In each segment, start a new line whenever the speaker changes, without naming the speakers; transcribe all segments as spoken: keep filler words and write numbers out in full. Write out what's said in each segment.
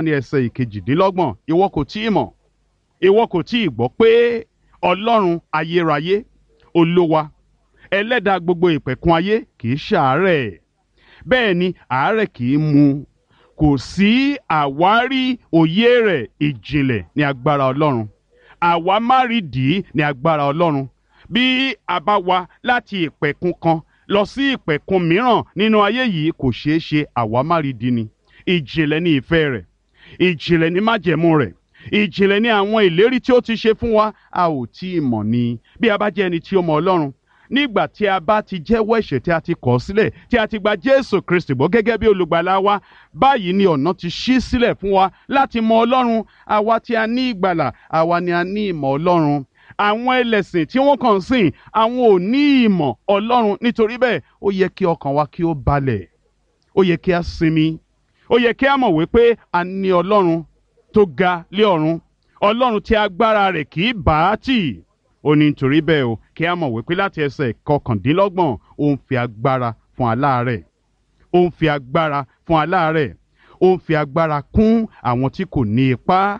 ní ẹsẹ̀ ìkejìdínlọ́gbọ̀n, ìwọ kò tí ì mọ̀, ìwọ kò tí ì gbọ́ pé Ọlọ́run ayérayé, Olúwa, ẹlẹ́dàá gbogbo ìpẹ̀kun ayé kì í ṣàárẹ̀, bẹ́ẹ̀ ni àárẹ̀ kì í mú, kò sí àwárí òye rẹ̀ ìjìnlẹ̀ ní agbára Ọlọ́run, àwa má rí dì í ní agbára Ọlọ́run. Bí a bá wá láti ìpẹ̀kun kan lọ sí ìpẹ̀kun mìíràn nínú ayé yìí, kò ṣeé ṣe, àwa má rí dì ní. Ìjìnlẹ̀ ní ìfẹ́ rẹ̀, ìjìnlẹ̀ ní májẹ̀mú rẹ̀, ìjìnlẹ̀ ní àwọn ìlérí tí ó ti ṣe fún wa, a ò tí ì mọ̀ ni. Bí a bá jẹ́ ẹni tí ó mọ Ọlọ́run, nígbà tí a bá ti jẹ́wọ́ ẹ̀ṣẹ̀ tí a ti kọ̀ sílẹ̀, tí a ti gba Jésù Kristi gbọ́ gẹ́gẹ́ bí olùgbàlà wa, báyìí ni ọ̀nà ti ṣí sílẹ̀ fún wa láti mọ Ọlọ́run. Àwa tí a ní ìgbàlà, àwa ni a ní ìmọ̀ Ọlọ́run. Àwọn ẹlẹ́sìn tí wọ́n kàn sìn, àwọn ò ní ìmọ̀ Ọlọ́run. Nítorí bẹ́ẹ̀, ó yẹ kí ọkàn wa kí ó balẹ̀, ó yẹ kí a sinmi, ó yẹ kí a mọ̀ wípé a ní Ọlọ́run tó ga lé ọ̀run, Ọlọ́run tí agbára rẹ̀ kì í bá a tì. Ó ní nítorí bẹ́ẹ̀ o, kí a mọ̀ wípé láti ẹsẹ̀ kọkàndínlọ́gbọ̀n, ó ń fi agbára fún aláàárẹ̀, ó ń fi agbára fún aláàárẹ̀, ó ń fi agbára kún àwọn tí kò ní ipá.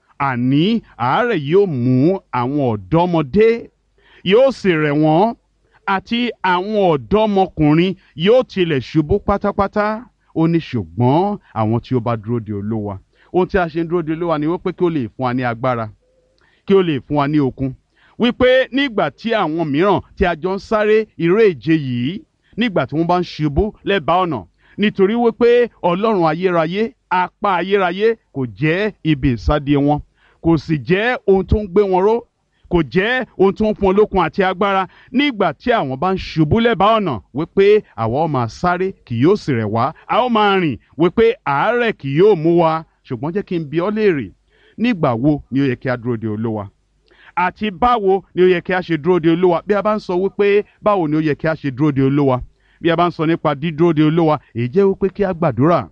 Àní àárẹ̀ yóò mú àwọn ọ̀dọ́mọdé, yóò sì rẹ̀ wọ́n, àti àwọn ọ̀dọ́mọkùnrin yóò tilẹ̀ ṣubú pátápátá. Ó ní ṣùgbọ́n àwọn tí ó bá dúró de Olúwa, ohun tí a ṣe ń dúró de Olúwa ni wípé kí ó lè fún wa ní agbára, kí ó lè fún wa ní okun. Wípé nígbà tí àwọn mìíràn tí a jọ ń sáré eré ìje yìí, nígbà tí wọ́n bá ń ṣubú lẹ́bàá ọ̀nà, nítorí wípé Ọlọ́run ayérayé, apá ayérayé kò jẹ́ ibi ìsádi wọn, kò sì jẹ́ ohun tó ń gbé wọn ró, kò jẹ́ ohun tó ń fún olókun àti agbára. Nígbà tí àwọn bá ń ṣubú lẹ́bàá ọ̀nà, wípé àwa ó máa sáré kì yóò sì rẹ̀ wá, a ó máa rìn wípé àárẹ̀ kì yóò mú wa. Ṣùgbọ́n jẹ́ kí n bi ọ́ léèrè, nígbà wo ni ó yẹ kí a dúró de Olúwa? Àti báwo ni ó yẹ kí a ṣe dúró de Olúwa? Bí a bá ń sọ wípé báwo ni ó yẹ kí a ṣe dúró de Olúwa, bí a bá ń sọ nípa dídúró de Olúwa, èyí jẹ́ wípé kí a gbàdúrà,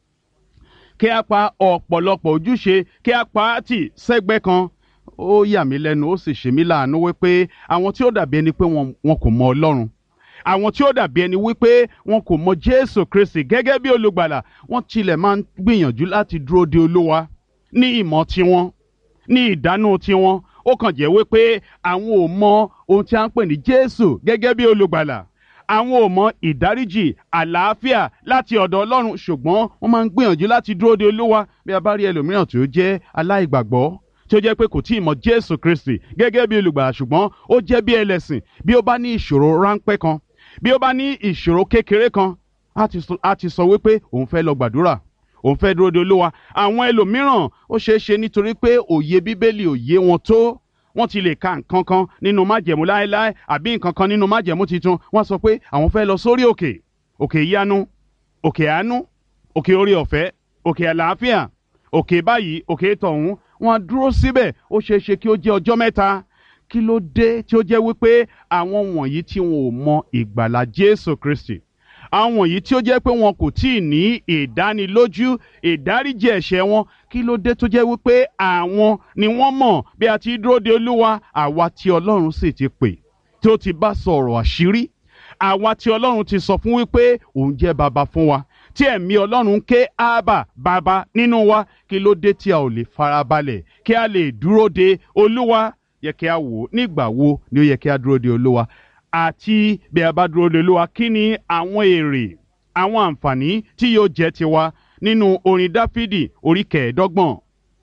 kí a pa ọ̀pọ̀lọpọ̀ ojúṣe, kí a pa á tì sẹ́gbẹ́ kan. Ó yà mí lẹ́nu, ó sì ṣe mí láàánú wípé àwọn tí ó dàbí ẹni pé wọn, wọn kò mọ Ọlọ́run, àwọn tí ó dàbí ẹni wípé wọn kò mọ Jésù Kristi gẹ́gẹ́ bí olùgbàlà, wọ́n tilẹ̀ máa ń gbìyànjú láti dúró de Olúwa ní ìmọ̀ tiwọn, ní ìdánù tiwọn. Ó kàn jẹ́ wípé àwọn ò mọ ohun tí a ń pè ní Jésù gẹ́gẹ́ bí olùgbàlà, àwọn ò mọ ìdáríjì, àlàáfíà láti ọ̀dọ̀ Ọlọ́run, ṣùgbọ́n wọ́n máa ń gbìyànjú láti dúró de Olúwa. Bí a bá rí ẹlòmíràn tí ó jẹ́ aláìgbàgbọ́, tí ó jẹ́ pé kò tí ì mọ Jésù Kristi gẹ́gẹ́ bí olùgbàlà, ṣùgbọ́n ó jẹ́ bí ẹlẹ́sìn, bí ó bá ní ìṣòro ráńpẹ́ kan, bí ó bá ní ìṣòro kékeré kan, á ti sọ wípé òun fẹ́ lọ gbàdúrà, òun fẹ́ dúró de Olúwa. Àwọn ẹlòmíràn, ó ṣeé ṣe nítorí pé òye Bíbélì ò yé wọn tó, wọ́n ti lè ka nǹkan kan nínú májẹ̀mú láéláé àbí nǹkan kan nínú májẹ̀mú titun, wọ́n sọ pé àwọn fẹ́ lọ sórí òkè, òkè ìyanu, òkè àánú, òkè orí ọ̀fẹ́, òkè àlàáfíà, òkè báyìí, òkè tọ̀hún. Wọ́n dúró síbẹ̀, ó ṣeé ṣe kí ó jẹ́ ọjọ́ mẹ́ta. Kí ló dé tí ó jẹ́ wípé àwọn wọ̀nyí tí wọn ò mọ ìgbàlà Jésù Kristi, àwọn wọ̀nyí tí ó jẹ́ pé wọn kò tí ì ní ìdánilójú ìdáríjì ẹ̀ṣẹ̀ wọn, kí ló dé tó jẹ́ wípé àwọn ni wọ́n mọ̀ bí a ti dúró de Olúwa? Àwa tí Ọlọ́run sì ti pè, tí ó ti bá sọ̀rọ̀ àṣírí, àwa tí Ọlọ́run ti sọ fún wípé òun jẹ́ baba fún wa, tí ẹ̀mí Ọlọ́run ké ábà baba nínú wa, kí ló dé tí a ò lè farabalẹ̀ kí a lè dúró de Olúwa? Yẹ kí a wò ó, nígbà wo ni ó yẹ kí a dúró de Olúwa? Àti bí a bá dúró de Olúwa, kí ni àwọn èrè, àwọn àǹfààní tí yóò jẹ́ tiwa? Nínú orin Dáfídì orí kẹẹ̀ẹ́dọ́gbọ̀n,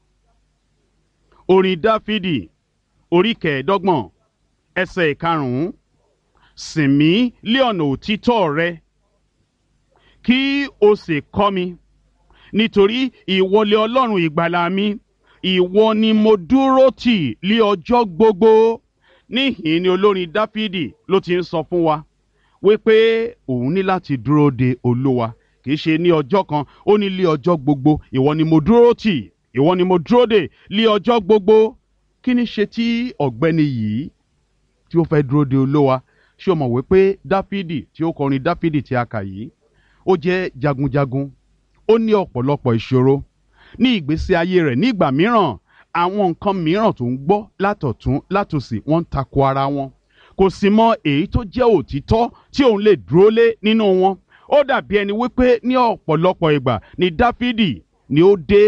orin Dáfídì orí kẹẹ̀ẹ́dọ́gbọ̀n ẹsẹ̀ ìkarùn-ún, sìn mí lé ọ̀nà òtítọ́ rẹ, kí o sì kọ́ mi, nítorí ìwọ lé Ọlọ́run ìgbàlà mi, ìwọ ni mo dúró tì lé ọjọ́ gbogbo. Níhìn ni olórin Dáfídì ló ti ń sọ fún wa wípé òun ní láti dúró de Olúwa, kì í ṣe ní ọjọ́ kan, ó ní lé ọjọ́ gbogbo. Ìwọ ni mo dúró tì, ìwọ ni mo dúró de lé ọjọ́ gbogbo. Kí ni ṣe tí ọ̀gbẹ́ni yìí tí ó fẹ́ dúró de Olúwa? Ṣé o mọ̀ wípé Dáfídì tí ó kọrin Dáfídì tí a kà yìí, ó jẹ́ jagunjagun, ó ní ọ̀pọ̀lọpọ̀ ìṣòro ní ìgbésí ayé rẹ̀. Nígbà mìíràn, àwọn nǹkan mìíràn tó ń gbọ́ látọ̀tún látòsì, wọ́n ń tako ara wọn, kò sì mọ èyí tó jẹ́ òtítọ́ tí òun lè dúró lé nínú wọn. Ó dàbí ẹni wípé ní ọ̀pọ̀lọpọ̀ ìgbà ni Dáfídì ni ó dé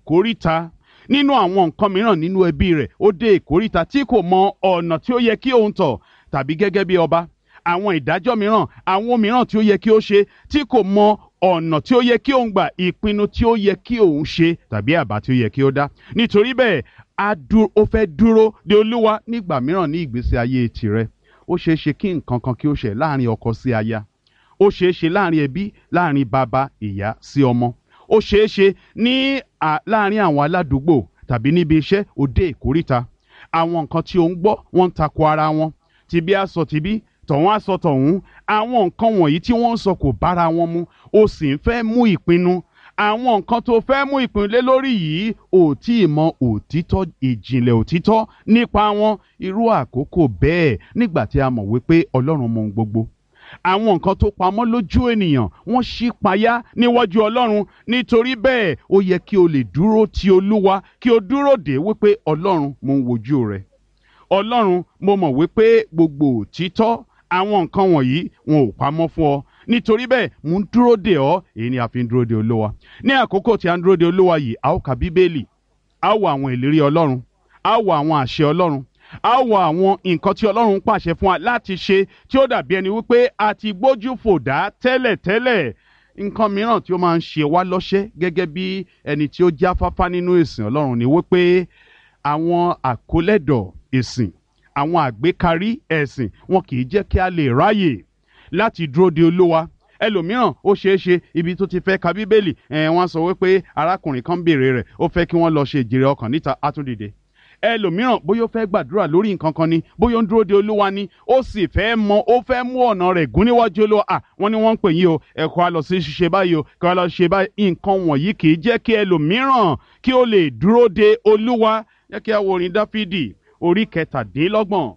ìkóríta nínú àwọn nǹkan mìíràn nínú ẹbí rẹ̀, ó dé ìkóríta tí kò mọ ọ̀nà tí ó yẹ kí òun tọ̀, tàbí gẹ́gẹ́ bí ọba àwọn ìdájọ́ mìíràn, àwọn mìíràn tí ó yẹ kí ó ṣe tí kò mọ ọ̀nà tí ó yẹ kí òun gbà, ìpinnu tí ó yẹ kí òun ṣe tàbí àbá tí ó yẹ kí ó dá. Nítorí bẹ́ẹ̀ a dúró, ó fẹ́ dúró de Olúwa. Nígbà mìíràn ní ìgbésí ayé tirẹ̀, ó ṣeé ṣe kí nǹkan kan kí ó ṣẹ̀ láàrin ọkọ sí aya, ó ṣeé ṣe láàrin ẹbí, láàrin bàbá ìyá sí ọmọ, ó ṣeé ṣe ní láàrin àwọn aládùúgbò tàbí níbi iṣẹ́. Ó dé ìkóríta, àwọn nǹkan tí ó ń gbọ́ wọ́n ń tako ara wọn, tìbí á sọ tìbí, tọ̀hún á sọ tọ̀hún. Àwọn nǹkan wọ̀nyí tí wọ́n ń sọ kò bára wọn mu, ó sì ń fẹ́ mú ìpinnu. Àwọn nǹkan tó fẹ́ mú ìpinnu lé lórí yìí ò tí ì mọ òtítọ́, ìjìnlẹ̀ òtítọ́ nípa wọn. Irú àkókò bẹ́ẹ̀, nígbà tí a mọ̀ wípé Ọlọ́run mọ ohun gbogbo, àwọn nǹkan tó pamọ́ lójú ènìyàn wọ́n ṣí payá níwájú Ọlọ́run. Nítorí bẹ́ẹ̀ ó yẹ kí o lè dúró ti Olúwa, kí o dúró dè wípé Ọlọ́run, mo ń wojú rẹ. Ọlọ́run, mo mọ̀ wípé gbogbo òtítọ́ àwọn nǹkan wọ̀nyí wọn ò pamọ́ fún ọ. Nítorí bẹ́ẹ̀ mo ń dúró dè ọ́. Èyí ni a fi ń dúró dè Olúwa. Ní àkókò tí a ń dúró dè Olúwa yìí, a ó ka Bíbélì, a ó wo àwọn ìlérí Ọlọ́run, a ó wo àwọn àṣẹ Ọlọ́run, a ó wo àwọn nǹkan tí Ọlọ́run pàṣẹ fún wa láti ṣe, tí ó dàbí ẹni wípé a ti gbójú fò dá tẹ́lẹ̀tẹ́lẹ̀. Nǹkan mìíràn tí ó máa ń ṣe wá lọ́ṣẹ́ gẹ́gẹ́ bí ẹni tí ó jáfáfá nínú ìsìn Ọlọ́run ni wípé àwọn àkólẹ́dọ̀ ìsìn, àwọn àgbékarí ẹ̀sìn, wọn kì í jẹ́ kí a lè ráyè láti dúró de Olúwa. Ẹlòmíràn ó ṣeé ṣe ibi tó ti fẹ́ ka Bíbélì, ẹ̀ wọ́n sọ wípé arákùnrin kan béèrè rẹ̀, ó fẹ́ kí wọ́n lọ ṣe ìjèrè ọkàn níta, á tún dìde. Ẹlòmíràn bóyá ó fẹ́ gbàdúrà lórí nǹkan kan ni, bóyá ó ń dúró de Olúwa ni, ó sì fẹ́ mọ, ó fẹ́ mú ọ̀nà rẹ̀ gún níwájú Olúwa. À, wọ́n ní wọ́n ń pè yín o, ẹ kó a lọ sí ṣiṣẹ́ báyìí o, kó a lọ ṣe báyìí. Nǹkan wọ̀nyí kì í jẹ́ kí ẹlòmíràn kí ó lè dúró de Olúwa. Jẹ́ kí a wo orin Dáfídì orí kẹtàdínlọ́gbọ̀n.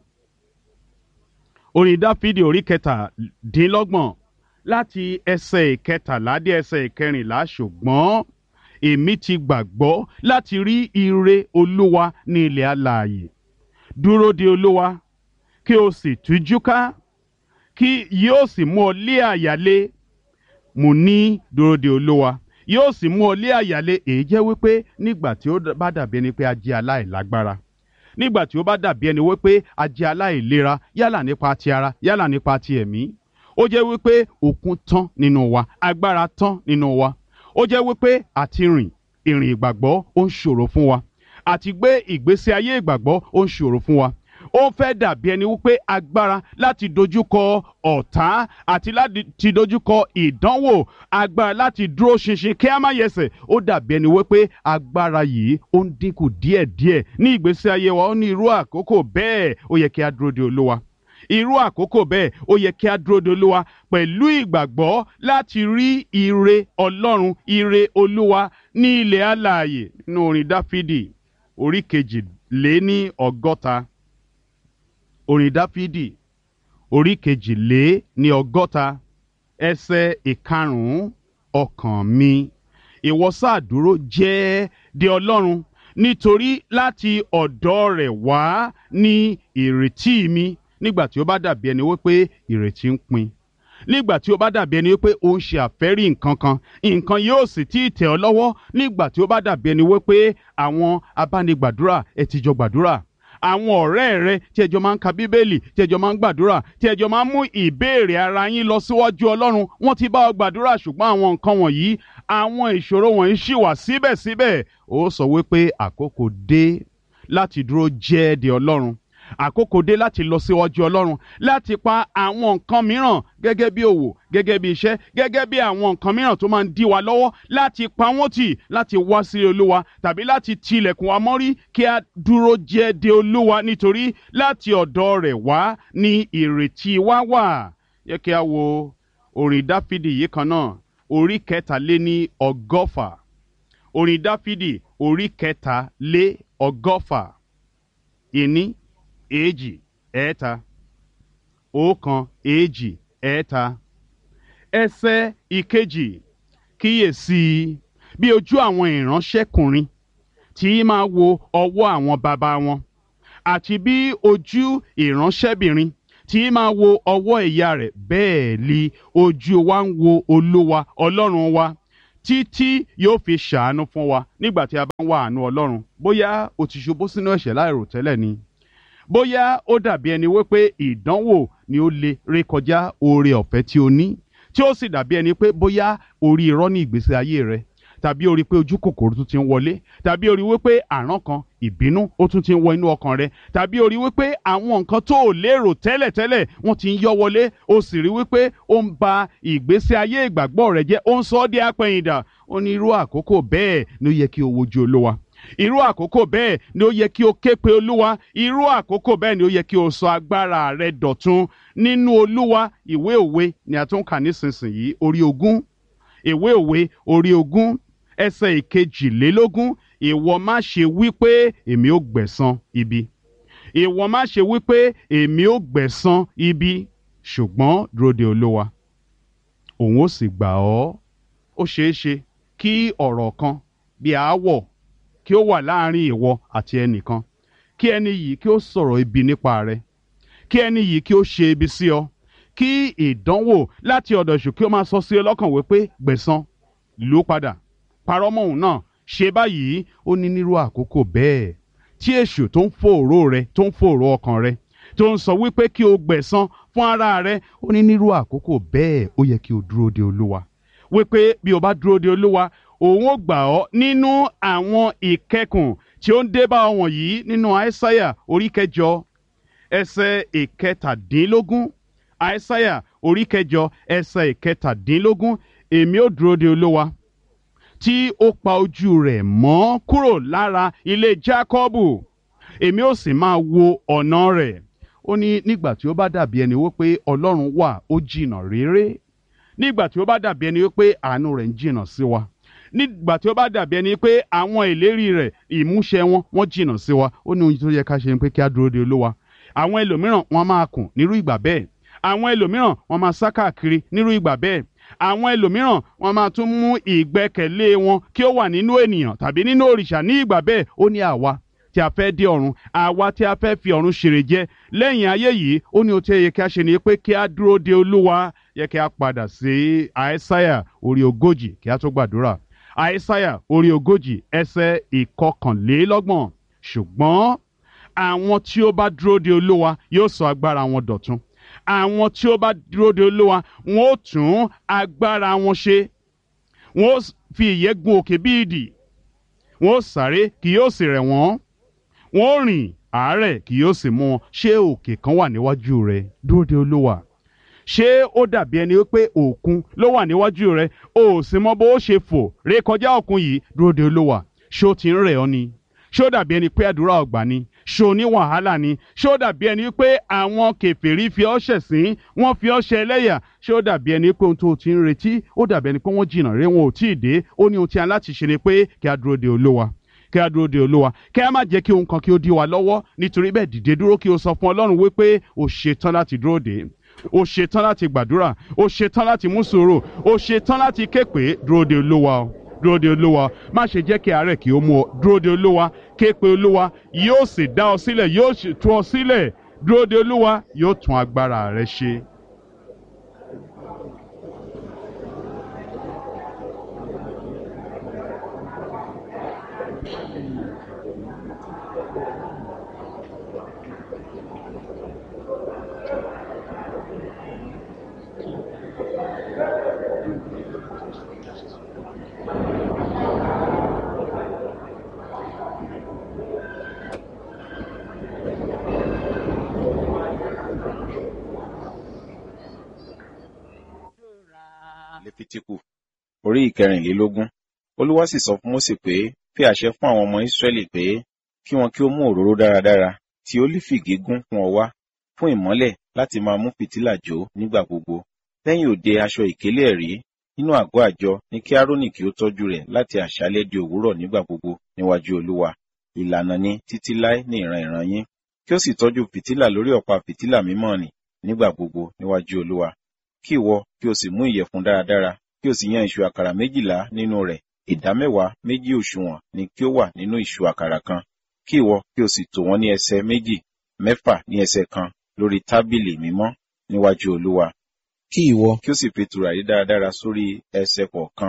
Orin Dáfídì orí kẹtàdínlọ́gbọ̀n láti ẹsẹ̀ ìkẹtàlá dé ẹsẹ̀ ìkẹrìnlá. Ṣùgbọ́n èmi ti gbàgbọ́ láti rí ire Olúwa ní ilẹ̀ alààyè. Dúró de Olúwa kí o sì tújú ká, kí yóò sì mú ọ lé àyálé. Mo ní dúró de Olúwa, yóò sì mú ọ lé àyálé. Èyí jẹ́ wípé nígbà tí ó bá dàbí ẹni pé a jẹ́ aláìlágbára, nígbà tí ó bá dàbí ẹni wípé a jẹ́ aláìlera, yálà nípa ti ara, yálà nípa ti ẹ̀mí, ó jẹ́ wípé okun tán nínú wa, agbára tán nínú wa. Ó jẹ́ wípé àti rìn ìrìn ìgbàgbọ́ ó ń ṣòro fún wa, àti gbé ìgbésí ayé ìgbàgbọ́ ó ń ṣòro fún wa. Ó fẹ́ dàbí ẹni wípé agbára láti dojúkọ ọ̀tá àti láti dojúkọ ìdánwò, agbára láti dúró ṣinṣin kí a má yẹsẹ̀, ó dàbí ẹni wípé agbára yìí ó ń dínkù díẹ̀díẹ̀ ní ìgbésí ayé wa. Ó ní irú àkókò bẹ́ẹ̀ ó yẹ kí a dúró de Olúwa. Irú àkókò bẹ́ẹ̀ ó yẹ kí a dúró de Olúwa pẹ̀lú ìgbàgbọ́ láti rí ire Ọlọ́run, ire Olúwa ní ilẹ̀ alààyè. Nínú orin Dáfídì orí kejì lé ní ọgọ́ta. Orin Dáfídì orí kejì lé ní ọgọ́ta ẹsẹ̀ ìkarùn-ún. Ọkàn mi, ìwọ sáà dúró jẹ́ de Ọlọ́run, nítorí láti ọ̀dọ̀ rẹ̀ wá ní ìrètí mi. Nígbà tí ó bá dàbí ẹni wípé ìrètí ń pin, nígbà tí ó bá dàbí ẹni wípé ó ń ṣe àfẹ́rí nǹkan kan, nǹkan yóò sì tí ì tẹ̀ ọ́ lọ́wọ́. Nígbà tí ó bá dàbí ẹni wípé àwọn abánigbàdúrà ẹ ti jọ gbàdúrà, àwọn ọ̀rẹ́ rẹ tí ẹjọ́ máa ń ka Bíbélì, tí ẹjọ́ máa ń gbàdúrà, tí ẹjọ́ máa ń mú ìbéèrè ara yín lọ síwájú Ọlọ́run, wọ́n ti bá ọ gbàdúrà, ṣùgbọ́n àwọn nǹkan wọ̀nyí, àwọn ìṣòro wọ̀nyí ṣì wà síbẹ̀síbẹ̀. Ó sọ wípé àkókò dé láti dúró jẹ́ de Ọlọ́run. Àkókò dé láti lọ síwájú Ọlọ́run, láti pa àwọn nǹkan mìíràn gẹ́gẹ́ bí òwò, gẹ́gẹ́ bí iṣẹ́, gẹ́gẹ́ bí àwọn nǹkan mìíràn tó máa ń dí wa lọ́wọ́, láti pa wọ́n tì, láti wá sí Olúwa, tàbí láti tilẹ̀kùn wa mọ́rí kí a dúró jẹ́ de Olúwa, nítorí láti ọ̀dọ̀ rẹ̀ wá ní ìrètí wa wà. Yẹ kí a wo orin Dáfídì yìí kan náà, orí kẹta lé ní ọgọ́fà. Orin Dáfídì orí kẹta lé ọgọ́fà. Ìní, èjì, ẹ̀ẹ́ta. Ọ̀kan, èjì, ẹ̀ẹ́ta. Ẹsẹ̀ ìkejì. Kíyèsí bí ojú àwọn ìránṣẹ́kùnrin tí máa wo ọwọ́ àwọn baba wọn, àti bí ojú ìránṣẹ́bìnrin tí máa wo ọwọ́ ìyá rẹ̀, bẹ́ẹ̀ li ojú wa ń wo Olúwa Ọlọ́run wa, títí yóò fi ṣàánú fún wa nígbà tí a bá ń wá àánú Ọlọ́run. Bóyá o ti ṣubú sínú ẹ̀ṣẹ̀ láìròtẹ́lẹ̀ ni, bóyá ó dàbí ẹni wípé ìdánwò ni ó lè rékọjá oore ọ̀fẹ́ tí o ní, tí ó sì dàbí ẹni pé bóyá orí irọ́ ní ìgbésí ayé rẹ, tàbí orí pé ojú kòkòrò tún ti ń wọlé, tàbí orí wípé àrán kan ìbínú ó tún ti ń wọ inú ọkàn rẹ, tàbí orí wípé àwọn nǹkan tó ò lérò tẹ́lẹ̀tẹ́lẹ̀ wọ́n ti ń yọ wọlé, ó sì rí wípé ó ń ba ìgbésí ayé ìgbàgbọ́ rẹ jẹ́, ó ń sọ ọ́ di apẹ̀yìndà. Ó ní irú àkókò bẹ́ẹ̀ ni ó yẹ kí o wojú Olúwa. Irú àkókò bẹ́ẹ̀ ni ó yẹ kí o ké pe Olúwa. Irú àkókò bẹ́ẹ̀ ni ó yẹ kí o sọ agbára rẹ dọ̀tun nínú Olúwa. Ìwé Òwe ni a tún kà nísinsìnyí, orí ogún. Ìwé Òwe orí ogún ẹsẹ̀ ìkejìlélógún. Ìwọ má ṣe wí pé èmi ó gbẹ̀san ibi. Ìwọ má ṣe wí pé èmi ó gbẹ̀san ibi. Ṣùgbọ́n dúró de Olúwa, òun ó sì gbà ọ́. Ó ṣeé ṣe kí ọ̀rọ̀ kan bí aáwọ̀ kí ó wà láàrin ìwọ àti ẹnìkan, kí ẹni yìí kí ó sọ̀rọ̀ ibi nípa rẹ, kí ẹni yìí kí ó ṣe ibi sí ọ, kí ìdánwò láti ọ̀dọ̀ èṣù kí ó máa sọ sí ọ lọ́kàn wípé gbẹ̀san, lù ú padà, parọ́ mọ́ òun náà, ṣe báyìí. Ó ní nírú àkókò bẹ́ẹ̀ tí èṣù tó ń fòòró rẹ, tó ń fòòró ọkàn rẹ, tó ń sọ wípé kí o gbẹ̀san fún ara rẹ, ó ní nírú àkókò bẹ́ẹ̀ ó yẹ kí o dúró de Olúwa, wípé bí o bá dúró de Olúwa, òun ó gbà ọ́ nínú àwọn ìkẹkùn tí ó ń dé bá ọ wọ̀nyí. Nínú Aísáyà orí kẹjọ ẹsẹ̀ ìkẹtàdínlógún, Aísáyà orí kẹjọ ẹsẹ̀ ìkẹtàdínlógún. Èmi ó dúró de Olúwa tí ó pa ojú rẹ̀ mọ́ kúrò lára ilé Jákọ́bù, èmi ó sì máa wo ọ̀nà rẹ̀. Ó ní nígbà tí ó bá dàbí ẹni wípé Ọlọ́run wà ó jìnnà réré, nígbà tí ó bá dàbí ẹni wípé àánú rẹ̀ ń jìnnà sí wa, nígbà tí ó bá dàbí ẹni pé àwọn ìlérí rẹ̀ ìmúṣẹ wọn wọ́n jìnnà sí wa, ó ní ohun tó yẹ ká ṣe ni pé kí á dúró de Olúwa. Àwọn ẹlòmíràn wọ́n máa kùn nírú ìgbà bẹ́ẹ̀, àwọn ẹlòmíràn wọ́n máa sá káàkiri nírú ìgbà bẹ́ẹ̀, àwọn ẹlòmíràn wọ́n máa tún mú ìgbẹ́kẹ̀lé wọn kí ó wà nínú ènìyàn tàbí nínú òrìṣà ní ìgbà bẹ́ẹ̀. Ó ní àwa tí a fẹ́ dé ọ̀run, àwa tí a fẹ́ fi ọ̀run ṣèrè jẹ lẹ́yìn ayé yìí, ó ní ohun tí ó yẹ kí a ṣe ni pé kí á dúró de Olúwa. Yẹ kí a padà sí Aísáyà orí ogójì kí a tó gbàdúrà. Aísáyà orí ogójì ẹsẹ̀ ìkọkànlélọ́gbọ̀n. Ṣùgbọ́n àwọn tí ó bá dúró de Olúwa yóò sọ agbára wọn dọ̀tun. Àwọn tí ó bá dúró de Olúwa wọn ó tún agbára wọn ṣe. Wọn ó fi ìyẹ́ gun òkè bí idì. Wọn ó sáré kì yóò sì rẹ̀ wọ́n. Wọn ó rìn àárẹ̀ kì yóò sì mú wọn. Ṣé òkè kan wà níwájú rẹ? Dúró de Olúwa. Ṣé ó dàbí ẹni wípé òkun ló wà níwájú rẹ, o ò sì mọ bó ṣe fò rékọjá òkun yìí? Dúró de Olúwa. Ṣé ó ti ń rẹ̀ ọ́ ni? Ṣé ó dàbí ẹni pé àdúrà ò gbà ni? Ṣé o ní wàhálà ni? Ṣé ó dàbí ẹni pé àwọn kèfèrí fi ọ́ ṣẹ̀sín, wọ́n fi ọ́ ṣe ẹlẹ́yà? Ṣé ó dàbí ẹni pé ohun tó o ti ń retí, ó dàbí ẹni pé wọ́n jìnnà rere, wọn ò tí ì dé? Ó ní ohun tí a láti ṣe ni pé kí a dúró de Olúwa, kí a dúró de Olúwa, kí a má jẹ́ kí ohun kan kí ó dí wa lọ́wọ́. Nítorí bẹ́ẹ̀ dìde dúró kí o sọ fún Ọlọ́run wípé o ṣetán láti dúró dè, o ṣetán láti gbàdúrà, o ṣetán láti mú sùúrù, o ṣetán láti ké pè. Dúró de Olúwa o, dúró de Olúwa. Má ṣe jẹ́ kí àárẹ̀ kí ó mú ọ. Dúró de Olúwa, ké pe Olúwa, yóò sì dá ọ sílẹ̀, yóò sì tú ọ sílẹ̀. Dúró de Olúwa, yóò tún agbára rẹ ṣe.
Lẹ́fítíkù orí ìkẹrìnlélógún. Olúwa sì sọ fún Mósè pé, fi àṣẹ fún àwọn ọmọ Ísírẹ́lì pé kí wọn kí ó mú òróró dáradára tí ólífì gígùn fún ọ wá fún ìmọ́lẹ̀ láti máa mú fìtílà jó nígbà gbogbo. Lẹ́yìn òde aṣọ ìkélé ẹ̀rí nínú àgọ́ àjọ ní kí Árónì kí ó tọ́jú rẹ̀ láti àṣálẹ́ di òwúrọ̀ nígbà gbogbo níwájú Olúwa. Ìlànà ni títí láé ní ìran ìran yín. Kí ó sì tọ́jú fìtílà lórí ọ̀pá fìtílà mímọ́ nì nígbà gbogbo níwájú Olúwa. Kí ìwọ kí o sì mú ìyẹ̀fun dáradára, kí o sì yan ìṣù àkàrà méjìlá nínú rẹ̀, ìdámẹ́wàá méjì òṣùwọ̀n ni kí ó wà nínú ìṣù àkàrà kan. Kí ìwọ kí o sì tò wọ́n ní ẹsẹ̀ méjì, mẹ́fà ní ẹsẹ̀ kan lórí tábìlì mímọ́ níwájú Olúwa. Kí ìwọ kí o sì fi tùràrí dáradára sórí ẹsẹ̀ kọ̀ọ̀kan,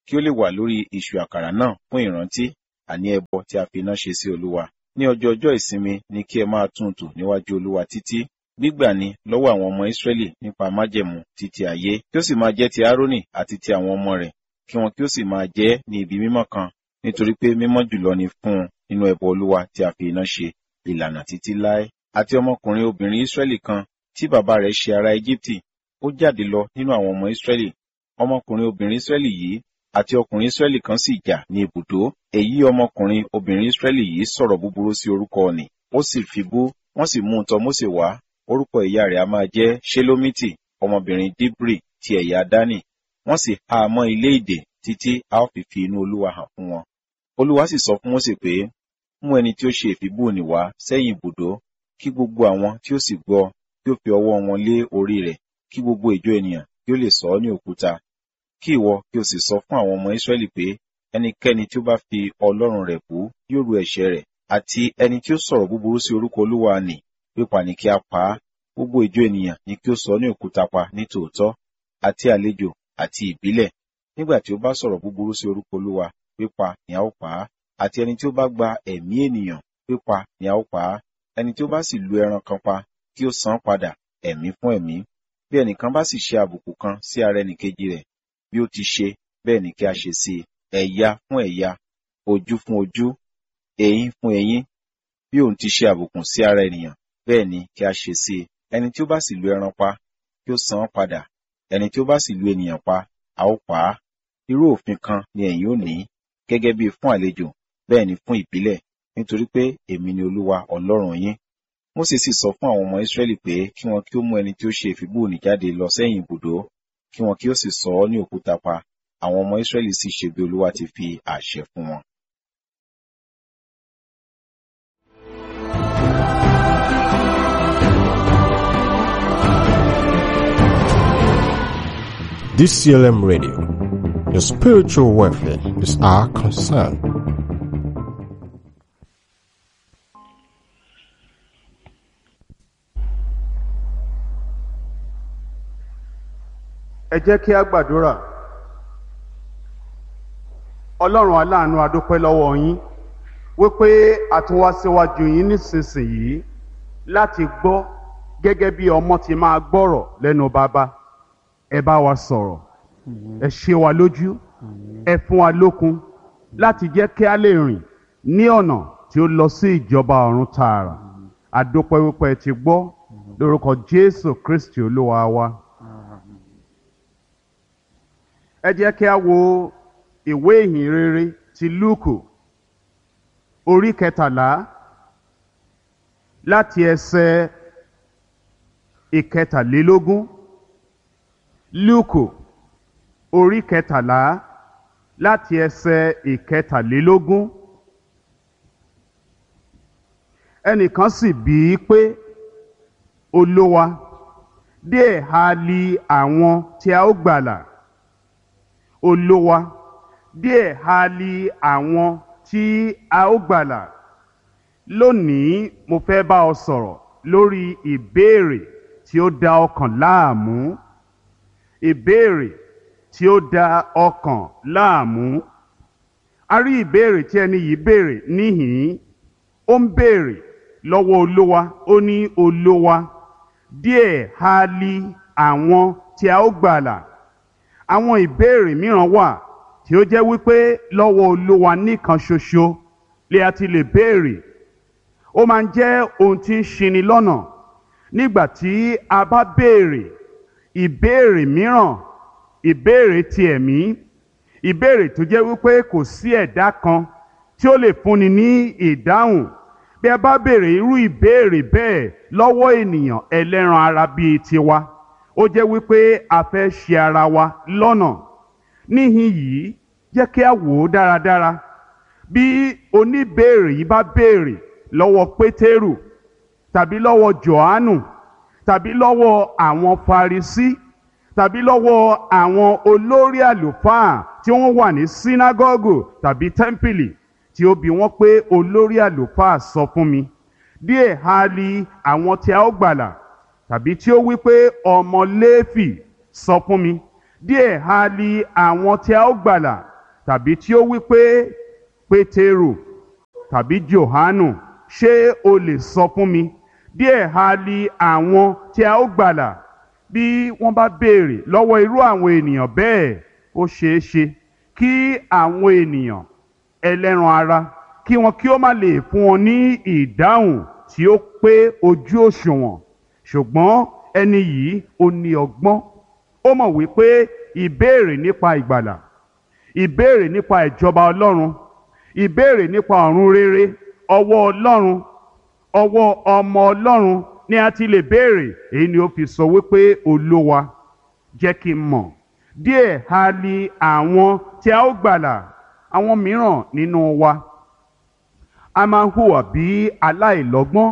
kí ó lè wà lórí ìṣù àkàrà náà fún ìrántí, àní ẹbọ tí a fi iná ṣe sí Olúwa. Ní ọjọ́ ọjọ́ ìsinmi ni kí ẹ máa tún tò níwájú Olúwa títí, gbígbà ni lọ́wọ́ àwọn ọmọ Ísírẹ́lì nípa májẹ̀mú títí ayé, kí ó sì máa jẹ́ ti Árónì àti ti àwọn ọmọ rẹ̀, kí wọn kí ó sì máa jẹ́ ní ibi mímọ́ kan, nítorí pé mímọ́ jùlọ ni fún un nínú ẹbọ Olúwa tí a fi iná ṣe, ìlànà títí láé. Àti ọmọkùnrin obìnrin Ísírẹ́lì kan tí bàbá rẹ̀ ṣe ará Égíptì, ó jáde lọ nínú àwọn ọmọ Ísírẹ́lì. Ọmọkùnrin obìnrin Ísírẹ́lì yìí àti ọkùnrin Ísírẹ́lì kan sì jà ní ibùdó. Èyí ọmọkùnrin obìnrin Ísírẹ́lì yìí sọ̀rọ̀ búburú sí orúkọ ọ̀nì, ó sì fi bú, wọ́n sì mú un tọ̀ Mósè wá. Orúkọ ìyá rẹ̀ a máa jẹ́ Ṣelomiti, ọmọbìnrin Dibri ti ẹ̀yà Dánì. Wọ́n sì há a mọ́ ilé ìdè títí a ó fi fi inú Olúwa hàn fún wọn. Olúwa sì sọ fún Mósè pé, mú ẹni tí ó ṣe ìfibú ònì wá sẹ́yìn ibùdó, kí gbogbo àwọn tí ó sì gbọ́ kí ó fi ọwọ́ wọn lé orí rẹ̀, kí gbogbo ìjọ ènìyàn kí ó lè sọ ọ́ ní òkúta. Kí ìwọ kí o sì sọ fún àwọn ọmọ Ísírẹ́lì pé, ẹnikẹ́ni tí ó bá fi Ọlọ́run rẹ̀ bú yóò ru ẹ̀ṣẹ̀ rẹ̀, àti ẹni tí ó sọ̀rọ̀ búburú sí orúkọ Olúwa nì, pípa ni kí a pa á. Gbogbo ìjọ ènìyàn ni kí ó sọ ọ́ ní òkúta pa ní tòótọ́, àti àlejò àti ìbílẹ̀. Nígbà tí ó bá sọ̀rọ̀ búburú sí orúkọ Olúwa, pípa ni a ó pa á. Àti ẹni tí ó bá gba ẹ̀mí ènìyàn, pípa ni a ó pa á. Ẹni tí ó bá sì lu ẹran kan pa, kí ó san padà ẹ̀mí fún ẹ̀mí. Bí ẹnìkan bá sì ṣe àbùkù kan sí ara ẹnìkejì rẹ̀, bí ó ti ṣe, bẹ́ẹ̀ ni kí a ṣe sí i. Ẹ̀yà fún ẹ̀yà, ojú fún ojú, eyín fún eyín. Bí òun ti ṣe àbùkù sí ara ènìyàn, bẹ́ẹ̀ ni kí a ṣe sí i. Ẹni tí ó bá sì lu ẹran pa, kí ó san padà. Ẹni tí ó bá sì lu ènìyàn pa, a ó pa á. Irú òfin kan ni ẹ̀yin ó ní, gẹ́gẹ́ bí fún àlejò, bẹ́ẹ̀ ni fún ìbílẹ̀, nítorí pé èmi ni Olúwa Ọlọ́run yín. Mósè sì sọ fún àwọn ọmọ Ísírẹ́lì pé kí wọn kí ó mú ẹni tí ó ṣe ìfibú ònì jáde lọ sẹ́yìn ibùdó, kí wọn kí ó sì sọ ọ́ ní òkúta pa. Àwọn ọmọ Ísírẹ́lì sì ṣe bí Olúwa ti fi àṣẹ fún wọn.
D C L M Radio, your spiritual welfare is our concern.
Ẹ jẹ́ kí a gbàdúrà. Ọlọ́run aláàánú, a dúpẹ́ lọ́wọ́ yín wípé a tún wá síwájú yín nísinsìnyí láti gbọ́ gẹ́gẹ́ bí ọmọ ti máa gbọ́rọ̀ lẹ́nu bàbá. Ẹ bá wa sọ̀rọ̀, ẹ ṣe wa lójú, ẹ fún wa lókun láti jẹ́ kí a lè rìn ní ọ̀nà tí ó lọ sí ìjọba ọ̀run tààrà. A dúpẹ́ wípé ẹ ti gbọ́ lórúkọ Jésù Kristi Olúwa wa. Ẹ jẹ́ kí a wo ìwé ìhìn rere ti Lúùkù orí kẹtàlá láti ẹsẹ̀ ìkẹtàlélógún. Lúùkù orí kẹtàlá láti ẹsẹ̀ ìkẹtàlélógún. Ẹnìkan sì bí i pé, Olúwa, díẹ̀ ha li àwọn tí a ó gbàlà? Olúwa, díẹ̀ ha li àwọn tí a ó gbàlà? Lónìí mo fẹ́ bá ọ sọ̀rọ̀ lórí ìbéèrè tí ó dá ọkàn láàmú. Ìbéèrè tí ó dá ọkàn láàmú. A rí ìbéèrè tí ẹni yìí béèrè níhìn-ín. Ó ń béèrè lọ́wọ́ Olúwa. Ó ní, Olúwa, díẹ̀ ha li àwọn tí a ó gbàlà? Àwọn ìbéèrè mìíràn wà tí ó jẹ́ wípé lọ́wọ́ Olúwa nìkan ṣoṣo lè a ti lè béèrè. Ó máa ń jẹ́ ohun tí ń ṣini lọ́nà nígbà tí a bá béèrè ìbéèrè mìíràn, ìbéèrè ti ẹ̀mí, ìbéèrè tó jẹ́ wípé kò sí ẹ̀dá kan tí ó lè fúnni ní ìdáhùn. Bí a bá béèrè irú ìbéèrè bẹ́ẹ̀ lọ́wọ́ ènìyàn ẹlẹ́ran ara bíi tiwa, ó jẹ́ wípé a fẹ́ ṣì ara wa lọ́nà. Níhìn yìí jẹ́ kí a wò ó dáradára. Bí oníbéèrè yìí bá béèrè lọ́wọ́ Pétérù tàbí lọ́wọ́ Jòhánù tàbí lọ́wọ́ àwọn Farisí tàbí lọ́wọ́ àwọn olórí àlùfáà tí wọ́n wà ní sínágọ́gù tàbí tẹ́ḿpìlì, tí ó bi wọ́n pé, olórí àlùfáà sọ fún mi, díẹ̀ ha li àwọn tí a ó gbàlà? Tàbí tí ó wí pé, ọmọ Léfì sọ fún mi, díẹ̀ ha li àwọn tí a ó gbàlà? tàbí tí ó wí pé Pétérù tàbí Jòhánù, ṣé o lè sọ fún mi díẹ̀ ha li àwọn tí a ó gbàlà? Bí wọ́n bá béèrè lọ́wọ́ irú àwọn ènìyàn bẹ́ẹ̀, ó ṣeé ṣe kí àwọn ènìyàn ẹlẹ́ran ara kí wọn kí ó má lè fún wọn ní ìdáhùn tí ó pé ojú òṣùwọ̀n. Ṣùgbọ́n ẹni yìí ó ní ọgbọ́n. Ó mọ̀ wípé ìbéèrè nípa ìgbàlà, ìbéèrè nípa ìjọba Ọlọ́run, ìbéèrè nípa ọ̀run rere, ọwọ́ Ọlọ́run, ọwọ́ ọmọ Ọlọ́run ni a ti lè béèrè. Èyí ni ó fi sọ wípé Olúwa, jẹ́ kí n mọ̀ díẹ̀ ha li àwọn tí a ó gbàlà. Àwọn mìíràn nínú wa a máa ń hùwà bí aláìlọ́gbọ́n.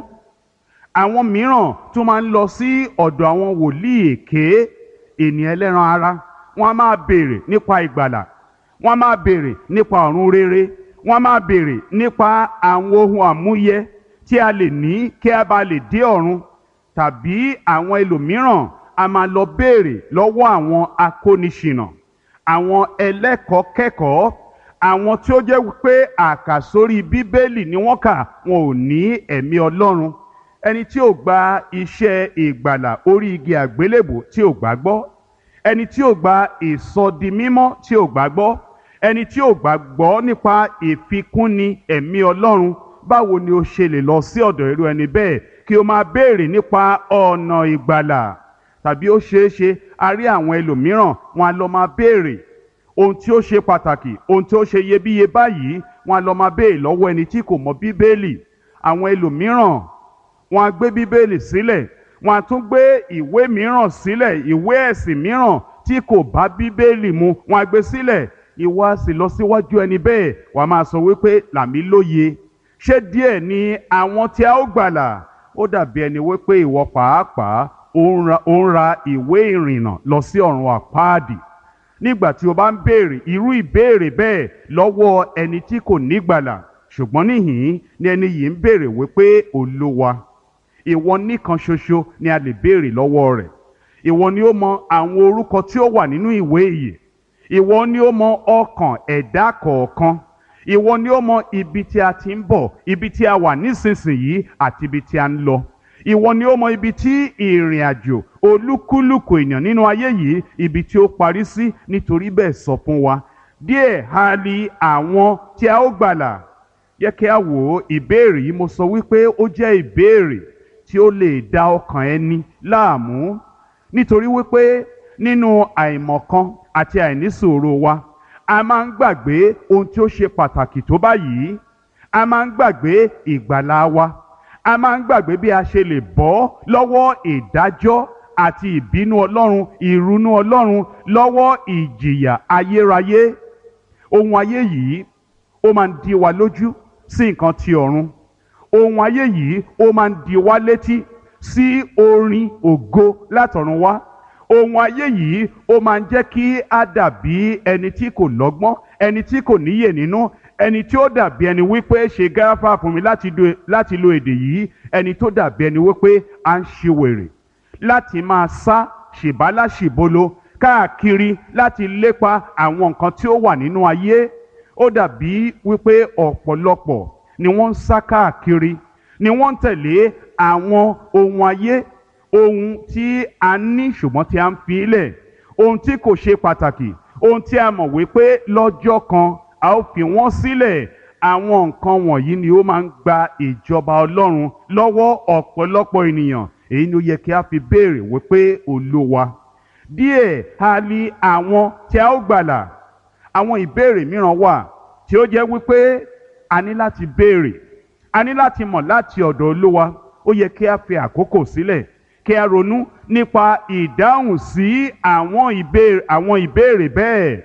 Àwọn mìíràn tún máa ń lọ sí ọ̀dọ̀ àwọn wòlíì èké, ènìyàn ẹlẹ́ran ara. Wọ́n á máa béèrè nípa ìgbàlà, wọ́n á máa béèrè nípa ọ̀run rere, wọ́n á máa béèrè nípa àwọn ohun àmúyẹ tí a lè ní kí a bá lè dé ọ̀run. Tàbí àwọn ẹlòmíràn a máa lọ béèrè lọ́wọ́ àwọn akóniṣìnà, àwọn ẹlẹ́kọ̀ọ́kẹ́kọ̀ọ́, àwọn tí ó jẹ́ wípé àkàsórí Bíbélì ni wọ́n kà, wọn ò ní ẹ̀mí Ọlọ́run. Ẹni tí ò gba iṣẹ́ ìgbàlà orí igi àgbélébùú tí ò gbàgbọ́, ẹni tí ò gba ìsọdimímọ́ tí ò gbàgbọ́, ẹni tí ò gbàgbọ́ nípa ìfikúnni ẹ̀mí Ọlọ́run, báwo ni ó ṣe lè lọ sí ọ̀dọ̀ irú ẹni bẹ́ẹ̀ kí ó máa béèrè nípa ọ̀nà ìgbàlà? Tàbí ó ṣeé ṣe a rí àwọn ẹlòmíràn, wọn a lọ máa béèrè ohun tí ó ṣe pàtàkì, ohun tí ó ṣe iyebíye báyìí, wọn a lọ máa béèrè lọ́wọ́ ẹni tí kò mọ Bíbélì. Àwọn ẹlòmíràn wọn a gbé Bíbélì sílẹ̀, wọn a tún gbé ìwé mìíràn sílẹ̀, ìwé ẹ̀sìn mìíràn tí kò bá Bíbélì mu, wọn a gbé sílẹ̀. Ìwọ a sì lọ síwájú ẹni bẹ́ẹ̀, wà á máa sọ wípé làmí lóye. Ṣé díẹ̀ ni àwọn tí a ó gbàlà? Ó dàbí ẹni wípé ìwọ pàápàá ó ń ra ìwé ìrìnnà lọ sí ọ̀run àpáàdì nígbà tí o bá ń béèrè irú ìbéèrè bẹ́ẹ̀ lọ́wọ́ ẹni tí kò nígbàlà. Ṣùgbọ́n níhìn-ín ni ẹni yìí ń béèrè wípé Olúwa, ìwọ nìkan ṣoṣo ni a lè béèrè lọ́wọ́ rẹ̀. Ìwọ ni ó mọ àwọn orúkọ tí ó wà nínú ìwé ìyè. Ìwọ ni ó mọ ọkàn ẹ̀dá kọ̀ọ̀kan. Ìwọ ni ó mọ ibi tí a ti ń bọ̀, ibi tí a wà nísinsìnyí àti ibi tí a ń lọ. Ìwọ ni ó mọ ibi tí ìrìn àjò olúkúlùkù èèyàn nínú ayé yìí, ibi tí ó parí sí. Nítorí bẹ́ẹ̀ sọ fún wa díẹ̀ ha li àwọn tí a ó gbàlà. Yẹ kí a wò ó, ìbéèrè yìí mo sọ wípé ó jẹ́ ìbéèrè tí ó lè dá ọkàn ẹni láàmú. Nítorí wípé nínú àìmọ̀kan àti àìnísùúrù wa, a máa ń gbàgbé ohun tí ó ṣe pàtàkì tó báyìí. A máa ń gbàgbé ìgbàlà wa. A máa ń gbàgbé bí a ṣe lè bọ́ lọ́wọ́ ìdájọ́ àti ìbínú Ọlọ́run, ìrunú Ọlọ́run, lọ́wọ́ ìjìyà ayérayé. Ohun ayé yìí ó máa ń di wa lójú sí nǹkan ti ọ̀run. Ohun ayé yìí ó máa ń di wa létí sí orin ògo látọ̀run wá. Ohun ayé yìí ó máa ń jẹ́ kí a dàbí ẹni tí kò lọ́gbọ́n, ẹni tí kò níyè nínú, ẹni tí ó dàbí ẹni wípé ṣe gáfárà fún mi láti lo èdè yìí, ẹni tó dàbí ẹni wípé à ń ṣe wèrè láti máa sá ṣìbálà ṣìbolo káàkiri láti lépa àwọn nǹkan tí ó wà nínú ayé. Ó dàbí wípé ọ̀pọ̀lọpọ̀ ni wọ́n ń sá káàkiri, ni wọ́n ń tẹ̀lé àwọn ohun ayé, ohun tí a ní ṣùgbọ́n tí a ń fi lẹ̀, ohun tí kò ṣe pàtàkì, ohun tí a mọ̀ wípé lọ́jọ́ kan a ó fi wọ́n sílẹ̀. Àwọn nǹkan wọ̀nyí ni ó máa ń gba ìjọba Ọlọ́run lọ́wọ́ ọ̀pọ̀lọpọ̀ ènìyàn. Èyí ni ó yẹ kí a fi béèrè wípé Olúwa, díẹ̀ ha li àwọn tí a ó gbàlà. Àwọn ìbéèrè mìíràn wà tí ó jẹ́ wípé a ní láti béèrè, a ní láti mọ̀ láti ọ̀dọ̀ Olúwa. Ó yẹ kí a fi àkókò sílẹ̀ kí a ronú nípa ìdáhùn sí àwọn ìbéèrè àwọn ìbéèrè bẹ́ẹ̀.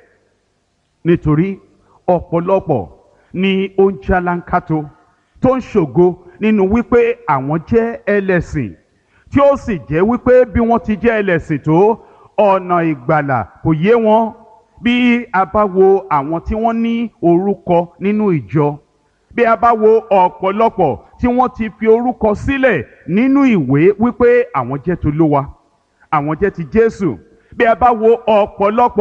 Nítorí ọ̀pọ̀lọpọ̀ ni ó ń jálánkátó tó ń ṣògo nínú wípé àwọn jẹ́ ẹlẹ́sìn, tí ó sì jẹ́ wípé bí wọ́n ti jẹ́ ẹlẹ́sìn tó, ọ̀nà ìgbàlà kò yé wọn. Bí a bá wo àwọn tí wọ́n ní orúkọ nínú ìjọ, bí a bá wo ọ̀pọ̀lọpọ̀ tí wọ́n ti fi orúkọ sílẹ̀ nínú ìwé wípé àwọn jẹ́ t'Olúwa, àwọn jẹ́ ti Jésù, bí a bá wo ọ̀pọ̀lọpọ̀ tí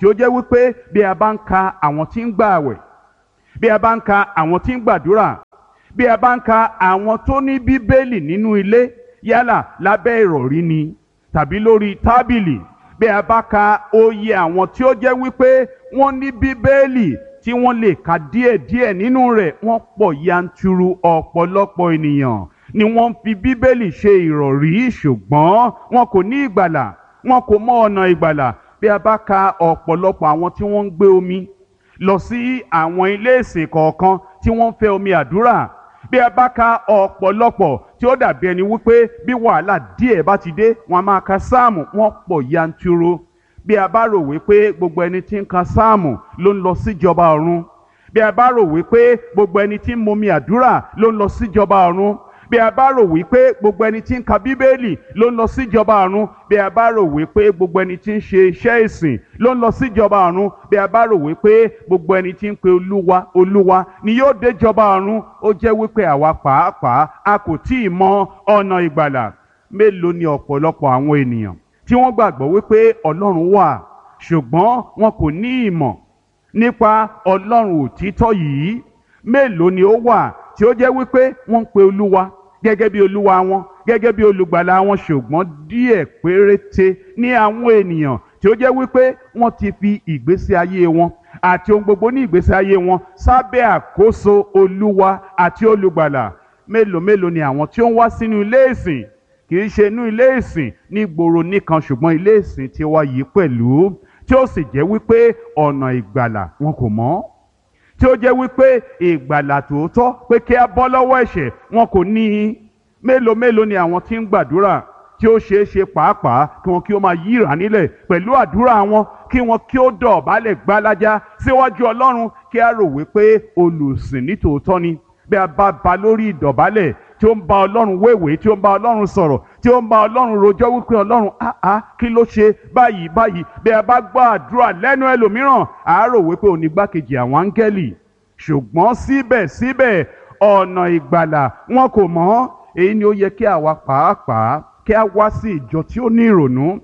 tí ó jẹ́ wípé bí a bá ń ka àwọn tí ń gbààwẹ̀, bí a bá ń ka àwọn tí ń gbàdúrà, bí a bá ń ka àwọn tó ní bíbélì nínú ilé, yálà lábẹ́ ìrọ̀rí ni tàbí lórí tábìlì, bí a bá ka oyè àwọn tí ó jẹ́ wípé wọ́n ní bíbélì tí wọ́n lè ka díẹ̀díẹ̀ nínú rẹ̀, wọ́n pọ̀ yanturu. Ọ̀pọ̀lọpọ̀ ènìyàn ni wọ́n fi bíbélì ṣe ìrọ̀rí, ṣùgbọ́n wọn kò ní ìgbàlà, wọn kò mọ ọ̀nà ìgbàlà. Bí a bá ka ọ̀pọ̀lọpọ̀ àwọn tí wọ́n ń gbé omi lọ sí àwọn ilé ìsìn kọ̀ọ̀kan tí wọ́n ń fẹ́ omi àdúrà, bí a bá ka ọ̀pọ̀lọpọ̀ tí ó dàbí ẹni wípé bí wàhálà díẹ̀ bá ti dé wọn a máa ka sáàmù, wọ́n pọ̀ yanturu. Bí a bá rò wípé gbogbo ẹni tí ń ka sáàmù ló ń lọ síjọba ọ̀run, bí a bá rò wípé gbogbo ẹni tí ń momi àdúrà ló ń lọ síjọba ọ̀run, bí a bá rò wípé gbogbo ẹni tí ń ka bíbélì ló ń lọ síjọba ọ̀run, bí a bá rò wípé gbogbo ẹni tí ń ṣe iṣẹ́ ìsìn ló ń lọ síjọba ọ̀run, bí a bá rò wípé gbogbo ẹni tí ń pe olúwa olúwa ni yóò déjọba ọ̀run, ó jẹ́ wípé àwa pàápàá a kò tí ì mọ ọ̀nà ìgbàlà. Mélòó ni ọ̀pọ̀lọpọ̀ àwọn ènìyàn tí wọ́n gbàgbọ́ wípé ọlọ́run wà, ṣùgbọ́n wọn kò ní ìmọ̀ nípa ọlọ́run òtítọ́ yìí. Mélòó ni ó wà tí ó jẹ́ wípé wọ́n ń pe olúwa gẹ́gẹ́ bí olúwa wọn, gẹ́gẹ́ bí olùgbàlà wọn, ṣùgbọ́n díẹ̀ péréte ní àwọn ènìyàn tí ó jẹ́ wípé wọ́n ti fi ìgbésí ayé wọn àti ohun gbogbo ní ìgbésí ayé wọn sábẹ́ àkóso olúwa àti olùgbàlà. Mélòó mélòó ni àwọn tí ó ń wá sínú ilé ìsìn, kì í ṣe inú ilé ìsìn ní gbòòrò nìkan, ṣùgbọ́n ilé ìsìn tí wá yìí pẹ̀lú, tí ó sì jẹ́ wípé ọ̀nà ìgbàlà wọn kò mọ̀, tí ó jẹ́ wípé ìgbàlà tòótọ́ pé kí a bọ́ lọ́wọ́ ẹ̀ṣẹ̀ wọn kò ní í. Mélòó mélòó ni àwọn tí ń gbàdúrà tí ó ṣeé ṣe pàápàá kí wọn kí ó máa yíra nílẹ̀ pẹ̀lú àdúrà wọn, kí wọn kí ó dọ̀bálẹ̀ gbálájá síwájú Ọlọ́run, kí a rò wípé olùsìn ní tòótọ́ ni. Bí a bá ba lórí ìdọ̀bálẹ̀ tí ó ń bá Ọlọ́run wéwèé, tí ó ń bá Ọlọ́run sọ̀rọ̀, tí ó ń bá Ọlọ́run rojọ́ wípé Ọlọ́run áá kí ló ṣe báyìí báyìí, bí a bá gbọ́ àdúrà lẹ́nu ẹlòmíràn à rò wípé òní gbákejì àwọn áńgẹ́lì, ṣùgbọ́n síbẹ̀síbẹ̀ ọ̀nà ìgbàlà wọn kò mọ̀. Èyí ni ó yẹ kí àwa pàápàá kí a wá sí ìjọ tí ó ní ìrònú.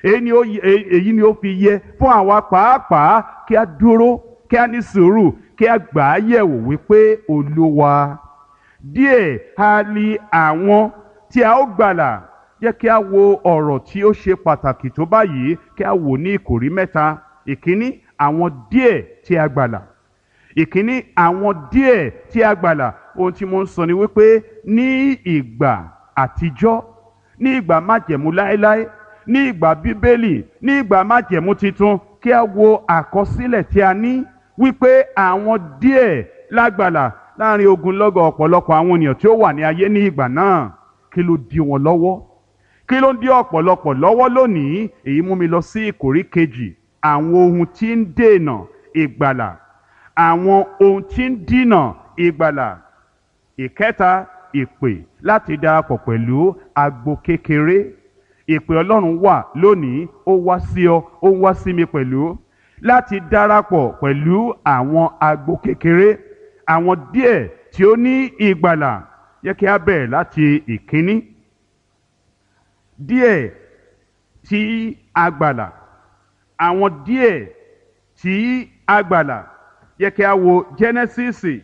Èyí ni ó fi yẹ fún àwa pàápàá kí a dúró, kí a ní sùúrù, kí a gbà á yẹ̀wò wípé Olúwa, díẹ̀ ha li àwọn tí a ó gbàlà. Jẹ́ kí a wo ọ̀rọ̀ tí ó ṣe pàtàkì tó báyìí, kí a wò ní ìkòrí mẹ́ta. Ìkíní, àwọn díẹ̀ tí a gbàlà. Ìkíní, àwọn díẹ̀ tí a gbàlà. Ohun tí mo ń sọ ni wípé ní ìgbà àtijọ́, ní ìgbà májẹ̀mú láéláé, ní ìgbà bíbélì, ní ìgbà májẹ̀mú titun, kí a wo àkọsílẹ̀ tí a ní wípé àwọn díẹ̀ lágbàlà láàrin ogunlọ́gọ̀ ọ̀pọ̀lọpọ̀ àwọn ènìyàn tí ó wà ní ayé ní ìgbà náà. Kí ló dí wọn lọ́wọ́? Kí ló dí ọ̀pọ̀lọpọ̀ lọ́wọ́ lónìí? Èyí mú mi lọ sí ìkórí kejì, àwọn ohun tí ń dènà ìgbàlà. Àwọn ohun tí ń dínà ìgbàlà. Ìkẹta, ìpè láti darapọ̀ pẹ̀lú agbo kékeré. Ìpè Ọlọ́run wà lónìí, ó wá sí ọ, ó wá sí mi pẹ̀lú, láti darapọ̀ pẹ̀lú àwọn agbo kékeré, àwọn díẹ̀ tí ó ní ìgbàlà. Yẹ kí a bẹ̀rẹ̀ láti ìkíní. Díẹ̀ tí a gbàlà. Àwọn díẹ̀ tí a gbàlà. Yẹ kí a wo Jẹ́nẹ́sísì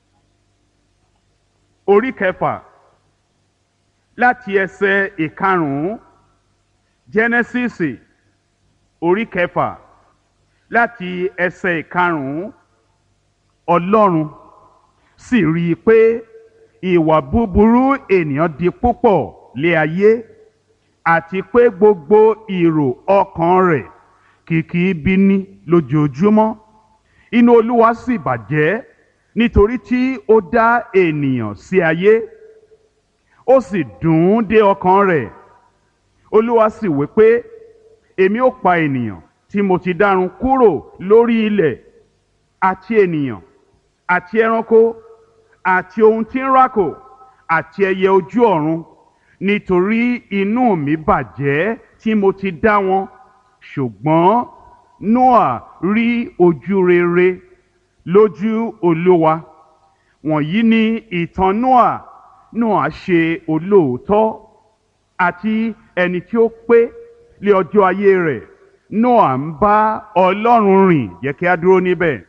orí kẹfà láti ẹsẹ̀ ìkarùn-ún. Jẹ́nẹ́sísì orí kẹfà láti ẹsẹ̀ ìkarùn-ún. Ọlọ́run sì rí i pé ìwà búburú ènìyàn di púpọ̀ lé ayé, àti pé gbogbo ìrò ọkàn rẹ̀ kìkì ibi ní lójoojúmọ́. Inú Olúwa sì bàjẹ́ nítorí tí ó dá ènìyàn sí ayé, ó sì dùn ún dé ọkàn rẹ̀. Olúwa sì wí pé, èmi ó pa ènìyàn tí mo ti dárun kúrò lórí ilẹ̀, àti ènìyàn àti ẹranko àti ohun tí ń rákò àti ẹyẹ ojú ọ̀run, nítorí inú mi bàjẹ́ tí mo ti dá wọn. Ṣùgbọ́n Nóà rí ojú rere lójú Olúwa. Wọ̀nyí ni ìtàn Nóà. Nóà ṣe olóòótọ́ àti ẹni tí ó pé lé ọjọ́ ayé rẹ̀. Nóà ń bá Ọlọ́run rìn. Jẹ́ kí a dúró níbẹ̀.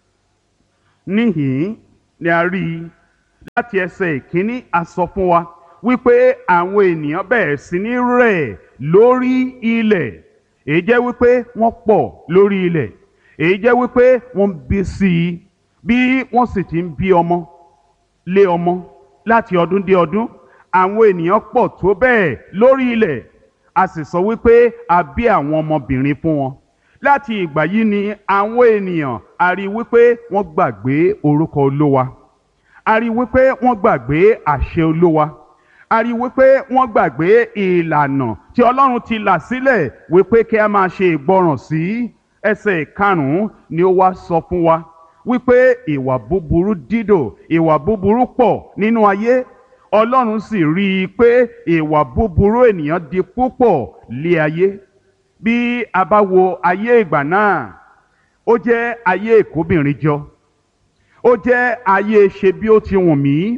Níhìn-ín ni a rí i láti ẹsẹ̀ ìkíní a sọ fún wa wípé àwọn ènìyàn bẹ̀rẹ̀ sí ní rẹ̀ lórí ilẹ̀. Èyí jẹ́ wípé wọ́n pọ̀ lórí ilẹ̀. Èyí jẹ́ wípé wọ́n ń bí sí i bí wọ́n sì ti ń bí ọmọ lé ọmọ láti ọdún dé ọdún. Àwọn ènìyàn pọ̀ tó bẹ́ẹ̀ lórí ilẹ̀. A sì sọ wípé a bí àwọn ọmọbìnrin fún wọn. Láti ìgbà yìí ni àwọn ènìyàn a rí wípé wọ́n gbàgbé orúkọ Olúwa. A rí wípé wọ́n gbàgbé àṣẹ Olúwa. A rí wípé wọ́n gbàgbé ìlànà tí Ọlọ́run ti là sílẹ̀ wípé kí a máa ṣe ìgbọràn sí. Ẹsẹ̀ ìkarùn-ún ni ó wá sọ fún wa wípé ìwà búburú dídò, ìwà búburú pọ̀ nínú ayé. Ọlọ́run sì rí i pé ìwà búburú ènìyàn di púpọ̀ lé ayé. Bí a bá wo ayé ìgbà náà, ó jẹ́ ayé ìkóbìnrin jọ. Ó jẹ́ ayé ṣe bí ó ti wùn mí.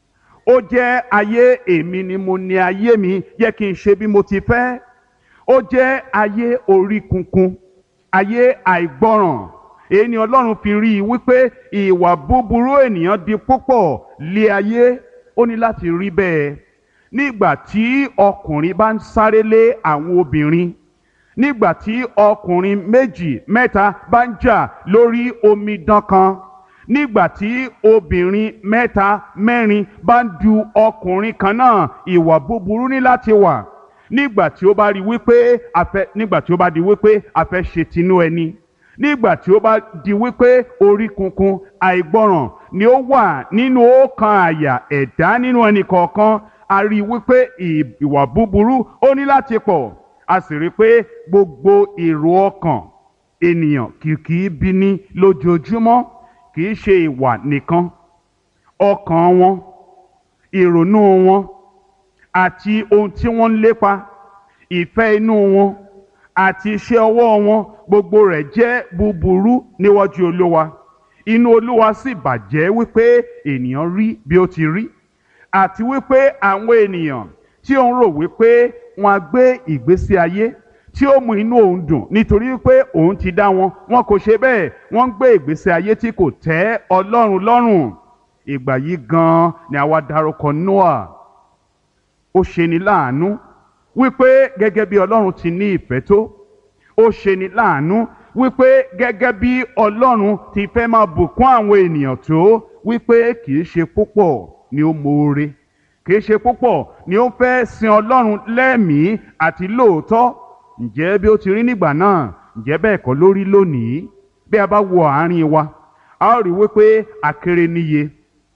Ó jẹ́ ayé èmi ni mo ní ayé mi, jẹ́ kí n ṣe bí mo ti fẹ́. Ó jẹ́ ayé orí kunkun, ayé àìgbọràn. Èyí ni Ọlọ́run fi rí i wípé ìwà búburú ènìyàn di púpọ̀ lé ayé. Ó ní láti rí bẹ́ẹ̀. Nígbà tí ọkùnrin bá ń sáré lé àwọn obìnrin, nígbà tí ọkùnrin méjì mẹ́ta bá ń jà lórí omidan kan, nígbà tí obìnrin mẹ́ta mẹ́rin bá ń du ọkùnrin kan náà, ìwà búburú ní láti wà. Nígbà tí ó bá rí wípé a fẹ́ nígbà tí ó bá di wípé a fẹ́ ṣe tinú ẹni, nígbà tí ó bá di wípé orí kunkun àìgbọràn ni ó wà nínú ọkàn àyà ẹ̀dá nínú ẹnì kọ̀ọ̀kan, a rí wípé ìwà búburú ó ní láti pọ̀. A sì rí pé gbogbo èrò ọkàn ènìyàn kìkì bí ní lójoojúmọ́. Kì í ṣe ìwà nìkan, ọkàn wọn, ìrònú wọn àti ohun tí wọ́n ń lépa, ìfẹ́ inú wọn àti iṣẹ́ ọwọ́ wọn, gbogbo rẹ̀ jẹ́ búburú níwájú Olúwa. Inú Olúwa sì bàjẹ́ wípé ènìyàn rí bí ó ti rí, àti wípé àwọn ènìyàn tí ó ń rò wípé wọn á gbé ìgbésí ayé tí ó mú inú òun dùn nítorí pé òun ti dá wọn, wọn kò ṣe bẹ́ẹ̀. Wọ́n ń gbé ìgbésí ayé tí kò tẹ́ Ọlọ́run lọ́rùn. Ìgbà yìí gan-an ni àwa dárúkọ Nóà. Ó ṣeni láàánú wípé gẹ́gẹ́ bí Ọlọ́run ti ní ìfẹ́ tó, ó ṣeni láàánú wípé gẹ́gẹ́ bí Ọlọ́run ti fẹ́ máa bùkún àwọn ènìyàn tó, wípé kì í ṣe púpọ̀ ni ó moore, kì í ṣe púpọ̀ ni ó fẹ́ sin Ọlọ́run lẹ́mìí àti lóòótọ́. Ǹjẹ́ bí ó ti rí nígbà náà, ǹjẹ́ bẹ́ẹ̀ kọ́ ló rí lónìí? Bí a bá wo àárín wa, a ó rí wípé a kéré níye.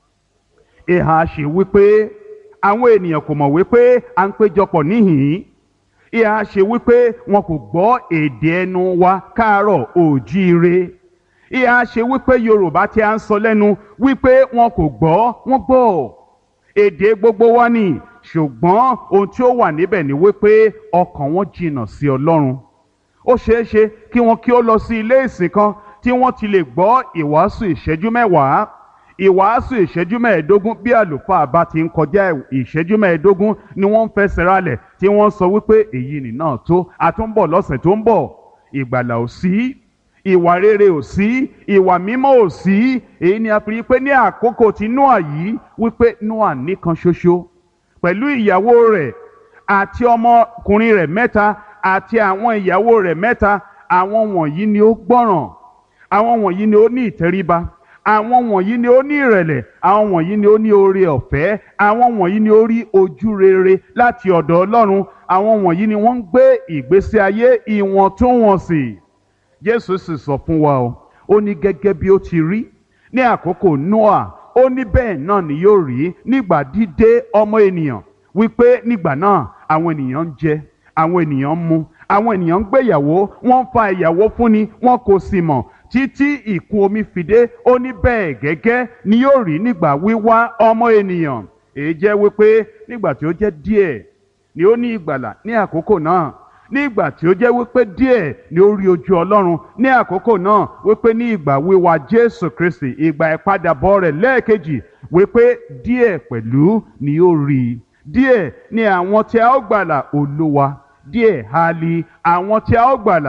Ìhà ṣe wípé àwọn ènìyàn kò mọ̀ wípé à ń péjọpọ̀ níhìn-ín. Ìhà ṣe wípé wọn kò gbọ́ èdè ẹnu wa káàárọ̀ òjíire. Ìhà ṣe wípé Yorùbá tí a ń sọ lẹ́nu wípé wọn kò gbọ́, wọ́n gbọ́. Èdè gbogbo wa ni, ṣùgbọ́n ohun tí ó wà níbẹ̀ ni wípé ọkàn wọn jìnnà sí Ọlọ́run. Ó ṣeé ṣe kí wọn kí ó lọ sí ilé ìsìn kan tí wọ́n ti lè gbọ́ ìwàásù ìṣẹ́jú mẹ́wàá, ìwàásù ìṣẹ́jú mẹ́ẹ̀ẹ́dógún. Bí àlùfáà bá ti ń kọjá ìṣẹ́jú mẹ́ẹ̀ẹ́dógún ni wọ́n ń fẹsẹ̀ rálẹ̀ tí wọ́n sọ wípé èyí nì náà tó, a tún bọ̀ lọ́sẹ̀ tó ń bọ̀. Ìgbàlà ò sí, ìwà rere ò sí, ìwà mímọ́ ò sí. Èyí ni a fi rí pé ní àkókò tí Nóà yìí wípé Nóà nìkan ṣoṣo pẹ̀lú ìyàwó rẹ̀ àti ọmọkùnrin rẹ̀ mẹ́ta àti àwọn ìyàwó rẹ̀ mẹ́ta. Àwọn wọ̀nyí ni ó gbọ́ràn, àwọn wọ̀nyí ni ó ní ìtẹríba, àwọn wọ̀nyí ni ó ní ìrẹ̀lẹ̀, àwọn wọ̀nyí ni ó ní oore ọ̀fẹ́, àwọn wọ̀nyí ni ó rí ojú rere láti ọ̀dọ̀ Ọlọ́run, àwọn wọ̀nyí ni wọ́n ń gbé ìgbésí ayé ìwọ̀ntúnwọ̀nsì. Jésù sì sọ fún wa o, ó ní gẹ́gẹ́ bí ó ti rí ní àkókò Nóà, ó ní bẹ́ẹ̀ náà ni yóò rí nígbà dídé ọmọ ènìyàn. Wípé nígbà náà àwọn ènìyàn ń jẹ, àwọn ènìyàn ń mu, àwọn ènìyàn ń gbéyàwó, wọ́n ń fa ìyàwó fúnni, wọn kò sì mọ̀ títí ìkún omi fi dé. Ó ní bẹ́ẹ̀ gẹ́gẹ́ ni yóò rí nígbà wíwá ọmọ ènìyàn. Èyí jẹ́ wípé nígbà tí ó jẹ́ díẹ̀ ni ó ní ìgbàlà ní àkókò náà. Nígbà tí ó jẹ́ wípé díẹ̀ ni ó rí ojú Ọlọ́run ní àkókò náà. Wípé ní ìgbà wíwá Jésù Kristi, ìgbà ìpadàbọ̀ rẹ̀ lẹ́ẹ̀kejì, wípé díẹ̀ pẹ̀lú ni ó rí. Díẹ̀ ni àwọn tí a ó gbàlà Olúwa, díẹ̀ ha li àwọn tí a ó gbàlà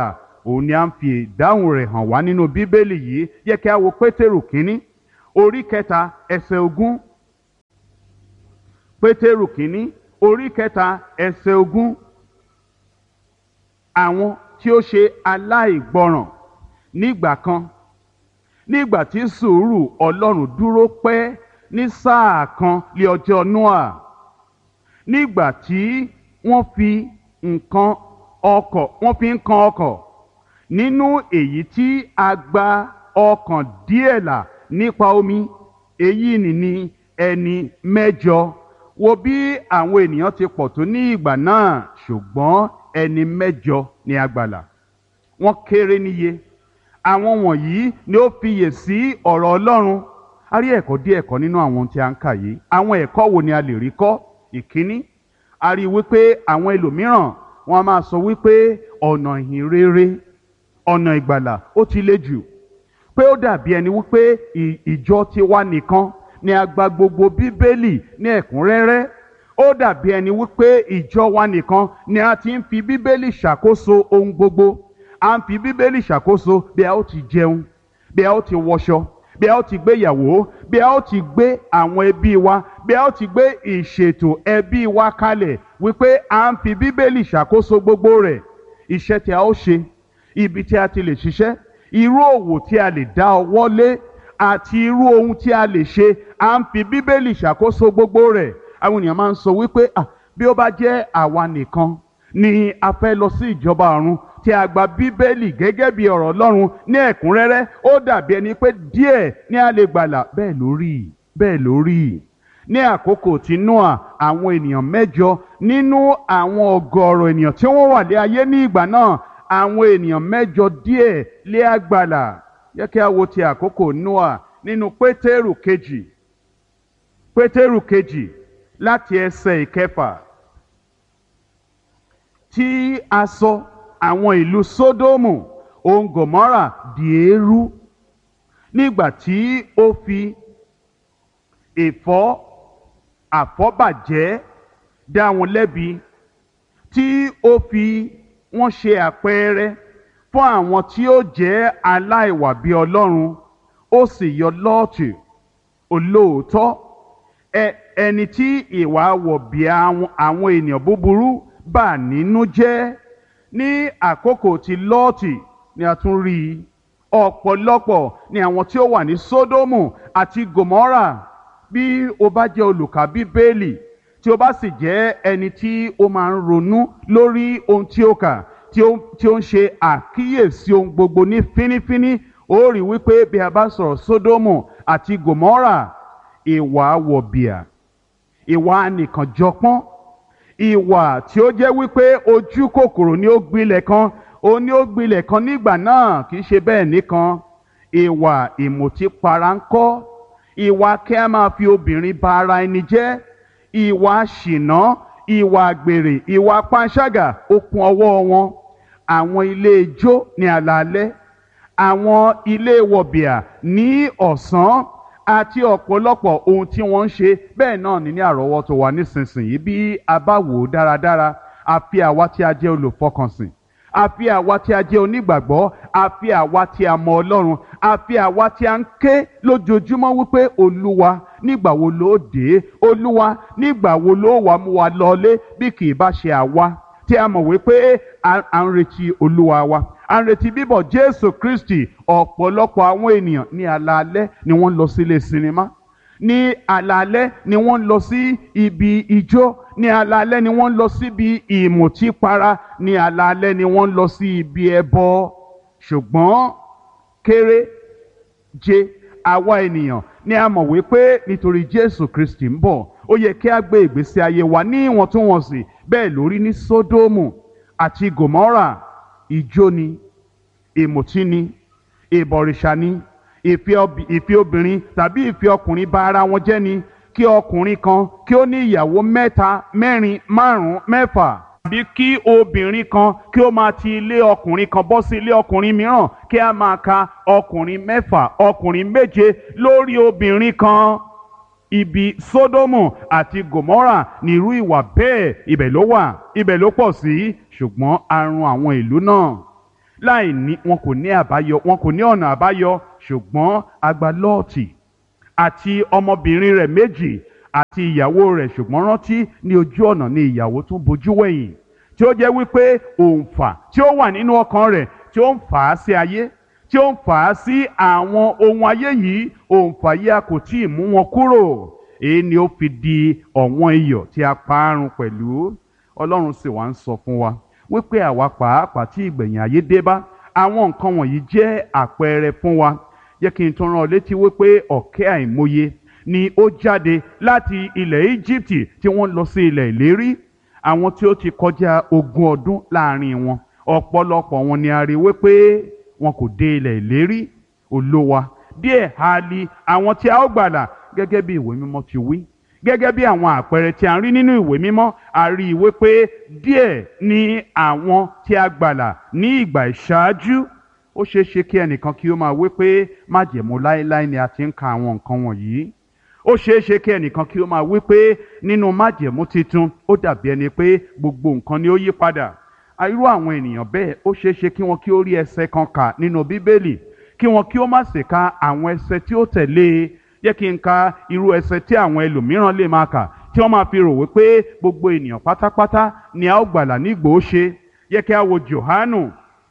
òun ni a ń fi ìdáhùn rẹ̀ hàn wá nínú bíbélì yìí. Jẹ́ kí a wo Pétérù kínní orí kẹta ẹsẹ̀ ogún. Pétérù kínní orí kẹta ẹsẹ̀ ogún. Àwọn tí ó ṣe aláìgbọràn nígbà kan, nígbà tí sùúrù Ọlọ́run dúró pẹ́ ní sáà kan lé ọjọ́ Nóà, nígbà tí wọ́n fi nǹkan ọkọ̀ wọ́n fi ń kan ọkọ̀, nínú èyí tí a gba ọkàn díẹ̀ là nípa omi, èyí nìní ẹni mẹ́jọ. Wo bí àwọn ènìyàn ti pọ̀ tó ní ìgbà náà, ṣùgbọ́n ẹni mẹ́jọ ni a gbàlà. Wọ́n kéré níye. Àwọn wọ̀nyí ni ó fiyè sí ọ̀rọ̀ Ọlọ́run. A rí ẹ̀kọ́ díẹ̀ kọ́ nínú àwọn tí a ń kà yìí. Àwọn ẹ̀kọ́ wo ni a lè rí kọ́? Ìkíní, a rí wípé àwọn ẹlòmíràn wọ́n a máa sọ wípé ọ̀nà ìhìn rere, ọ̀nà ìgbàlà ó ti le jù, pé ó dàbí ẹni wípé ìjọ tiwa nìkan ni a gba gbogbo Bíbélì ní ẹ̀kúnrẹ́rẹ́. Ó dàbí ẹni wípé ìjọ wa nìkan ni a ti ń fi Bíbélì ṣàkóso ohun gbogbo. A ń fi Bíbélì ṣàkóso bí a ó ti jẹun, bí a ó ti wọṣọ, bí a ó ti gbéyàwó, bí a ó ti gbé àwọn ẹbí wa, bí a ó ti gbé ìṣètò ẹbí wa kalẹ̀, wípé a ń fi Bíbélì ṣàkóso gbogbo rẹ̀. Iṣẹ́ tí a ó ṣe, ibi tí a ti lè ṣiṣẹ́, irú òwò tí a lè dá ọwọ́ lé, àti irú ohun tí a lè ṣe, a ń fi Bíbélì ṣàkóso gbogbo rẹ̀. Àwọn ènìyàn máa ń sọ wípé ah, bí ó bá jẹ́ àwa nìkan ni a fẹ́ lọ sí ìjọba ọ̀run, tí a gba Bíbélì gẹ́gẹ́ bí ọ̀rọ̀ Ọlọ́run ní ẹ̀kúnrẹ́rẹ́, ó dàbí ẹni pé díẹ̀ ni a lè gbàlà. Bẹ́ẹ̀ ló rí, bẹ́ẹ̀ ló rí. Ní àkókò tí Nóà, àwọn ènìyàn mẹ́jọ nínú àwọn ọgọ́rọ̀ ènìyàn tí wọ́n wà lé ayé ní ìgbà náà, àwọn ènìyàn mẹ́jọ díẹ̀ lé a gbàlà. Yẹ kí a wo ti àkókò Nóà nínú Pétérù kejì, Pétérù kejì láti ẹsẹ̀ ìkẹfà. Tí a sọ àwọn ìlú Sódómù òun Gòmórà di eérú, nígbà tí ó fi ìfọ́ àfọ́bàjẹ́ dá wọn lẹ́bi, tí ó fi wọ́n ṣe àpẹẹrẹ fún àwọn tí ó jẹ́ aláìwà bí Ọlọ́run. Ó sì yọ Lọ́ọ̀tì olóòótọ́, ẹni tí ìwà wọ̀bìà àwọn ènìyàn búburú bà nínú jẹ́. Ní àkókò tí Lọ́ọ̀tì ni a tún rí ọ̀pọ̀lọpọ̀ ní àwọn tí ó wà ní Sódómù àti Gòmórà. Bí o bá jẹ́ olùkà Bíbélì, tí o bá sì jẹ́ ẹni tí ó máa ń ronú lórí ohun tí ó kà, tí ó ń ṣe àkíyèsí ohun gbogbo ní fínífíní, ó rí wípé bí a bá sọ̀rọ̀ Sódómù àti Gòmórà, ìwà wọ̀bìà, ìwà nìkànjọpọ́n, ìwà tí ó jẹ́ wípé ojú kòkòrò ni ó gbilẹ̀ kan, ó ní ó gbilẹ̀ kan nígbà náà. Kì í ṣe bẹ́ẹ̀ nìkan, ìwà ìmùtípara ńkọ́, ìwà kí a máa fi obìnrin ba ara ẹni jẹ́, ìwà ṣìnà, ìwà àgbèrè, ìwà panṣágà ó kún ọwọ́ wọn. Àwọn ilé ijó ní alaalẹ́, àwọn ilé wọ̀bìà ní ọ̀sán, àti ọ̀pọ̀lọpọ̀ ohun tí wọ́n ń ṣe bẹ́ẹ̀ náà ní ní àrọ́wọ́tó wa nísinsìnyí. Bí a bá wò ó dáradára, àfi àwa tí a jẹ́ olùfọkànsìn, àfi àwa tí a jẹ́ onígbàgbọ́, àfi àwa tí a mọ Ọlọ́run, àfi àwa tí a ń ké lójoojúmọ́ wípé Olúwa nígbà wo ló dé, Olúwa nígbà wo ló wá mú wa lọlé, bí kì í bá ṣe àwa tí a mọ̀ wípé à ń retí Olúwa wa, à ń retí bíbọ̀ Jésù Kristi. Ọ̀pọ̀lọpọ̀ àwọn ènìyàn ní alaalẹ́ ni wọ́n lọ sílé sinimá, ní alaalẹ́ ni wọ́n lọ sí ibi ijó, ní alaalẹ́ ni wọ́n lọ síbi ìmùtípara, ní alaalẹ́ ni wọ́n lọ sí ibi ẹbọ. Ṣùgbọ́n kéré jẹ àwa ènìyàn ni a mọ̀ wípé nítorí Jésù Kristi ń bọ̀, ó yẹ kí a gbé ìgbésí ayé wa ní ìwọ̀ntúnwọ̀nsì. Bẹ́ẹ̀ lórí ní Sódómù àti Gòmórà. Ijó ni, ìmùtí ni, ìbọ̀rìṣà ni, ìfẹ́ obìnrin tàbí ìfẹ́ ọkùnrin bà ara wọn jẹ́ ni. Kí ọkùnrin kan kí ó ní ìyàwó mẹ́ta, mẹ́rin, márùn-ún, mẹ́fà, tàbí kí obìnrin kan kí ó máa ti ilé ọkùnrin kan bọ́ sí ilé ọkùnrin mìíràn, kí a máa ka ọkùnrin mẹ́fà, ọkùnrin méje lórí obìnrin kan. Ibi Sódómù àti Gòmórà ní irú ìwà bẹ́ẹ̀ ibẹ̀ ló wà, ibẹ̀ ló pọ̀ sí. Ṣùgbọ́n a run àwọn ìlú náà láì ní wọn kò ní àbáyọ wọn kò ní ọ̀nà àbáyọ ṣùgbọ́n a gba Lọ́ọ̀tì àti ọmọbìnrin rẹ̀ méjì àti ìyàwó rẹ̀ ṣùgbọ́n rántí ní ojú ọ̀nà ni ìyàwó tún bojú wẹ̀yìn tí ó jẹ́ wípé òǹfà tí ó wà nínú ọkàn rẹ̀ tí ó ń fà á sí ayé tí ó ń fà á sí àwọn ohun ayé yìí òǹfà yìí a kò tí ì mú wọn kúrò èyí ni ó fi di ọ̀wọ́n iyọ̀ tí a parun pẹ̀lú. Ọlọ́run sì wá ń sọ fún wa wípé àwa pàápàá tí ìgbẹ̀yìn ayé dé bá àwọn nǹkan wọ̀nyí jẹ́ àpẹẹrẹ fún wa. Jẹ́ kí n tún rán ọ létí wípé ọ̀kẹ́ àìmọye ni ó jáde láti ilẹ̀ Íjíbítì tí wọ́n lọ sí ilẹ̀ ìlérí. Àwọn tí ó ti kọjá ogún ọdún láàrin wọn ọ̀pọ̀lọpọ̀ wọn ni a rí wípé wọn kò dé ilẹ̀ ìlérí. Olúwa díẹ̀ ha li àwọn tí a ó gbàlà gẹ́gẹ́ bí ìwé mímọ́ ti wí gẹ́gẹ́ bí àwọn àpẹẹrẹ tí a ń rí nínú ìwé mímọ́ a rí i wípé díẹ̀ ni àwọn tí a gbàlà ní ìgbà ìṣáájú. Ó ṣeé ṣe kí ẹnìkan kí ó máa wípé májẹ̀mú láéláé ni a ti ń ka àwọn nǹkan wọ̀nyí. Ó ṣeé ṣe kí ẹnìkan kí ó máa wípé nínú májẹ̀mú titun ó dàbí ẹni pé gbogbo nǹkan ni ó yí padà. Irú àwọn ènìyàn bẹ́ẹ̀ ó ṣeé ṣe kí wọn kí ó rí ẹsẹ̀ kan kà nínú Bíbélì kí wọn kí ó má sì ka àwọn ẹsẹ̀ tí ó tẹ̀lé e. Jẹ́ kí n ka irú ẹsẹ̀ tí àwọn ẹlòmíràn lè máa kà tí wọ́n máa fi rò wípé gbogbo ènìyàn pátápátá ni a ó gbàlà nígbò ó ṣe. Jẹ́ kí a wo Jòhánù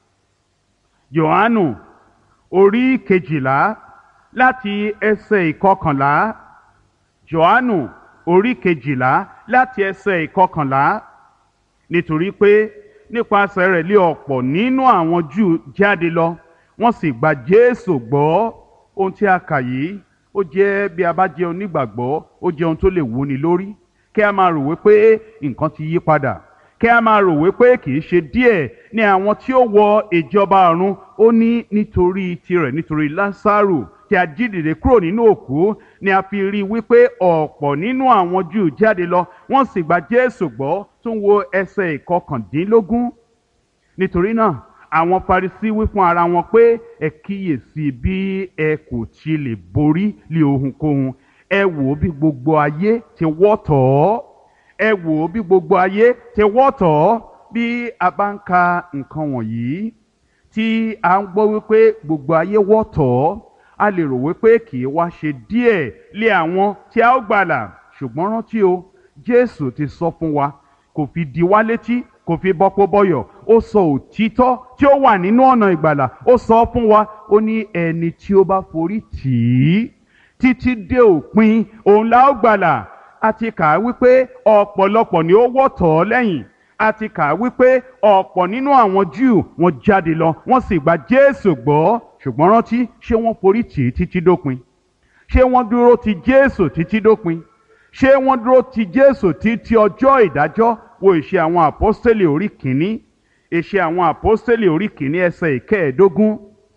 Jòhánù orí kejìlá láti ẹsẹ̀ ìkọkànlá. Jòhánù orí kejìlá láti ẹsẹ̀ ìkọkànlá. Nítorí pé nípasẹ̀ rẹ̀ lé ọ̀pọ̀ nínú àwọn Júù jáde lọ wọ́n sì gba Jésù gbọ́. Ohun tí a kà yìí ó jẹ́ bí a bá jẹ́ onígbàgbọ́ ó jẹ́ ohun tó lè wúni lórí kí a máa rò wípé nǹkan ti yí padà kí a máa rò wípé kì í ṣe díẹ̀ ní àwọn tí ó wọ ìjọba ọ̀run. Ó ní nítorí tirẹ̀ nítorí Lásárù tí a jí dìde kúrò nínú òkú ni a fi rí wípé ọ̀pọ̀ nínú àwọn Júù jáde lọ wọ́n sì gba Jésù gbọ́. Tún wo ẹsẹ̀ ìkọkàndínlógún. Nítorí náà àwọn Farisí wí fún ara wọn pé ẹ kíyèsí bí ẹ kò ti lè borí lé ohunkóhun. Ẹ wò bí gbogbo ayé ti wọ́ tọ̀ ọ́. Ẹ wò bí gbogbo ayé ti wọ́ tọ̀ ọ́. Bí a bá ń ka nǹkan wọ̀nyí tí a ń gbọ́ wípé gbogbo ayé wọ́ tọ̀ ọ́ a lè rò wípé kì í wá ṣe díẹ̀ lé àwọn tí a ó gbàlà. Ṣùgbọ́n rántí o Jésù ti sọ fún wa kò fi di wá létí kò fi bọ́pọ̀ bọ́yọ̀. Ó sọ òtítọ́ tí ó wà nínú ọ̀nà ìgbàlà ó sọ fún wa. Ó ní ẹni tí ó bá forí tì í títí dé òpin òun la ó gbàlà. A ti kà á wípé ọ̀pọ̀lọpọ̀ ni ó wọ́ tọ̀ ọ́ lẹ́yìn. A ti kà á wípé ọ̀pọ̀ nínú àwọn Júù wọ́n jáde lọ wọ́n sì gba Jésù gbọ́. Ṣùgbọ́n rántí ṣé wọ́n forí tì í títí dópin? Ṣé wọ́n dúró ti Jésù títí dópin? Ṣé wọ́n dúró ti Jésù títí ọjọ́ ìdájọ́? Wo ìṣe àwọn àpọ́stélì orí kìíní ìṣe àwọn àpọ́stélì orí kìíní ẹsẹ̀ ìkẹẹ̀ẹ́dógún.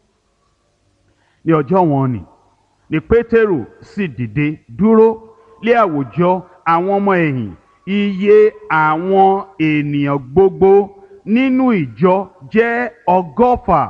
Ní ọjọ́ wọn ni ni Pétérù sì dìde dúró lé àwùjọ àwọn ọmọ ẹ̀yìn. Iye àwọn ènìyàn gbogbo nínú ìjọ jẹ́ ọgọ́fà.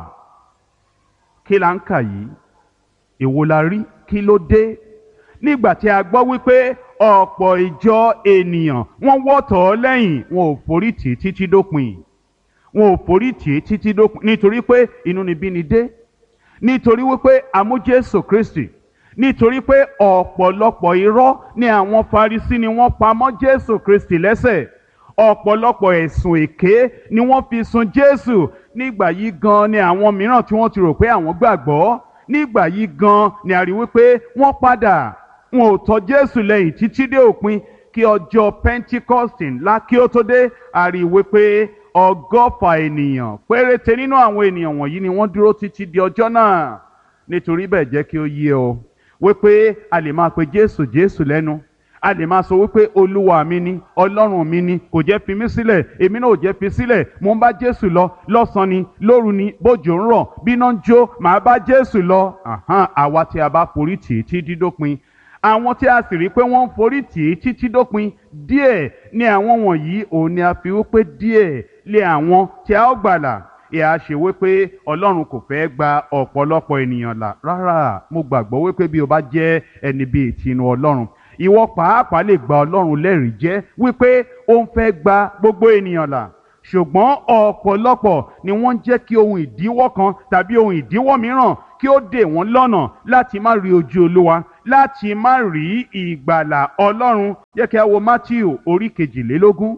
Kí la ń kà yìí? Èwo la rí? Kí ló dé? Nígbà tí a gbọ́ wípé ọ̀pọ̀ ìjọ ènìyàn wọ́n wọ́ tọ̀ ọ́ lẹ́yìn wọn ò forí tì í títí dópin. Wọn ò forí tì í títí dópin nítorí pé inúnibíni dé. Nítorí wípé a mú Jésù Kristi. Nítorí pé ọ̀pọ̀lọpọ̀ irọ́ ni àwọn Farisí ni wọ́n pa mọ́ Jésù Kristi lẹ́sẹ̀. Ọ̀pọ̀lọpọ̀ ẹ̀sùn èké ni wọ́n fi sun Jésù. Nígbà yìí gan ni àwọn mìíràn tí wọ́n ti rò pé àwọn gbàgbọ́. Nígbà yìí gan ni a rí wípé wọ́n padà wọn ò tọ̀ Jésù lẹ́yìn títí dé òpin. Kí ọjọ́ Pentecost ńlá kí ó tó dé a rí wípé ọgọ́fà ènìyàn péréte nínú àwọn ènìyàn wọ̀nyí ni wọ́n dúró títí di ọjọ́ náà. Nítorí bẹ́ẹ̀ jẹ́ kí ó yé ọ wípé a lè máa pe Jésù Jésù lẹ́nu. A lè máa sọ wípé Olúwa mi ni Ọlọ́run mi ni kò jẹ́ fi mí sílẹ̀ èmi náà ò jẹ́ fi sílẹ̀ mo ń bá Jésù lọ lọ́sàn-án ni lóru ni bójò ń rọ̀ bíná ń jó màá bá Jésù lọ. Àhán àwa tí a bá forí tì í títí dópin. Àwọn tí a sì rí pé wọ́n ń forí tì í títí dópin díẹ̀ ni àwọn wọ̀nyí. Òun ni a fi wípé díẹ̀ lé àwọn tí a ó gbàlà. Ìhà ṣe wípé Ọlọ́run kò fẹ́ gba ọ̀pọ̀lọpọ̀ ènìyàn là rárá. Mo gbàgbọ́ wípé bí o bá jẹ́ ẹni bíi tinú Ọlọ́run ìwọ pàápàá lè gba Ọlọ́run lẹ́rìí jẹ́ wípé ó ń fẹ́ gba gbogbo ènìyàn là. ṣùgbọ́n ọ̀pọ̀lọpọ̀ ni wọ́n ń jẹ́ kí ohun ìdíwọ́ kan tàbí ohun ìdíwọ́ mìíràn kí ó dè wọ́n lọ́nà láti má rí ojú Olúwa, láti má rí ìgbàlà Ọlọ́run. Jẹ́ kí a wo Mátíù orí kejìlélógún.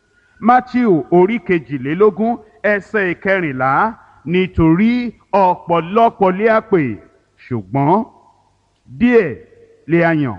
Mátíù orí kejìlélógún ẹsẹ̀ ìkẹrìnlá. Nítorí ọ̀pọ̀lọpọ̀ lé a pè, ṣùgbọ́n díẹ̀ lé a yàn.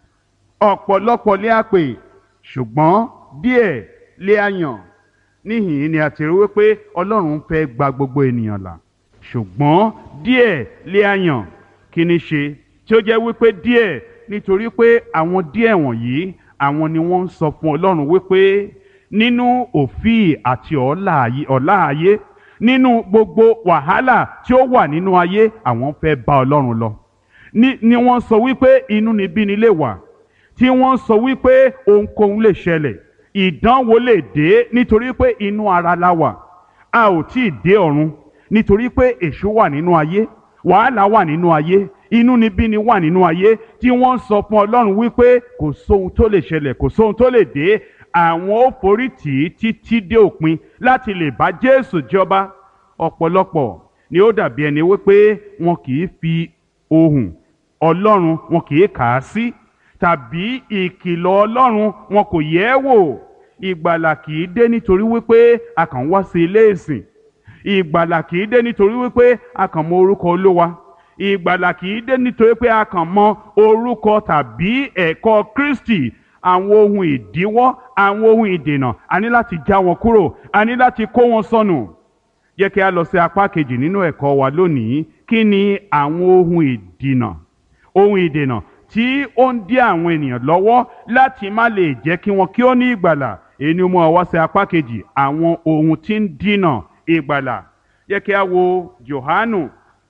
Ọ̀pọ̀lọpọ̀ lé a pè, ṣùgbọ́n díẹ̀ lé a yàn. Níhìn ni a ti rí wípé Ọlọ́run fẹ́ gba gbogbo ènìyàn là, ṣùgbọ́n díẹ̀ lé a yàn. Kí ni ṣe tí ó jẹ́ wípé díẹ̀? Nítorí pé àwọn díẹ̀ wọ̀nyí, àwọn ni wọ́n ń sọ fún Ọlọ́run wípé nínú òfíì àti ọ̀lá ayé, nínú gbogbo wàhálà tí ó wà nínú ayé, àwọn fẹ́ bá Ọlọ́run lọ. Ni, ni wọ́n sọ wípé inúnibíni lè wà, tí wọ́n sọ wípé ohunkóhun lè ṣẹlẹ̀, ìdánwò lè dé, nítorí pé inú ara la wà, a ò tí ì dé ọ̀run, nítorí pé èṣù wà nínú ayé, wàhálà wà nínú ayé, inúnibíni wà nínú ayé, tí wọ́n sọ fún Ọlọ́run wípé kò sóhun tó lè ṣẹlẹ̀, kò sóhun tó lè dé, àwọn ó forí tì í títí dé òpin láti lè bá Jésù jọba. Ọ̀pọ̀lọpọ̀ ni ó dàbí ẹni wípé wọn kì í fi ohùn Ọlọ́run, wọn kì í kà á sí, tàbí ìkìlọ̀ Ọlọ́run wọn kò yẹ̀ ẹ́ wò. Ìgbàlà kì í dé nítorí wípé a kàn wá sí ilé ìsìn. Ìgbàlà kì í dé nítorí wípé a kàn mọ orúkọ Olúwa. Ìgbàlà kì í dé nítorí pé a kàn mọ orúkọ tàbí ẹ̀kọ́ Kristi. Àwọn ohun ìdíwọ́, àwọn ohun ìdènà, a ní láti já wọn kúrò, a ní láti kó wọn sọnù. Jẹ́ kí a lọ sí apá kejì nínú ẹ̀kọ́ wa lónìí. Kí ni àwọn ohun ìdènà? Ohun ìdènà tí ó ń dí àwọn ènìyàn lọ́wọ́ láti má lè jẹ́ kí wọn kí ó ní ìgbàlà. Èyí ni mo wá sí apá kejì, àwọn ohun tí ń dínà ìgbàlà. Jẹ́ kí a wo Jòhánù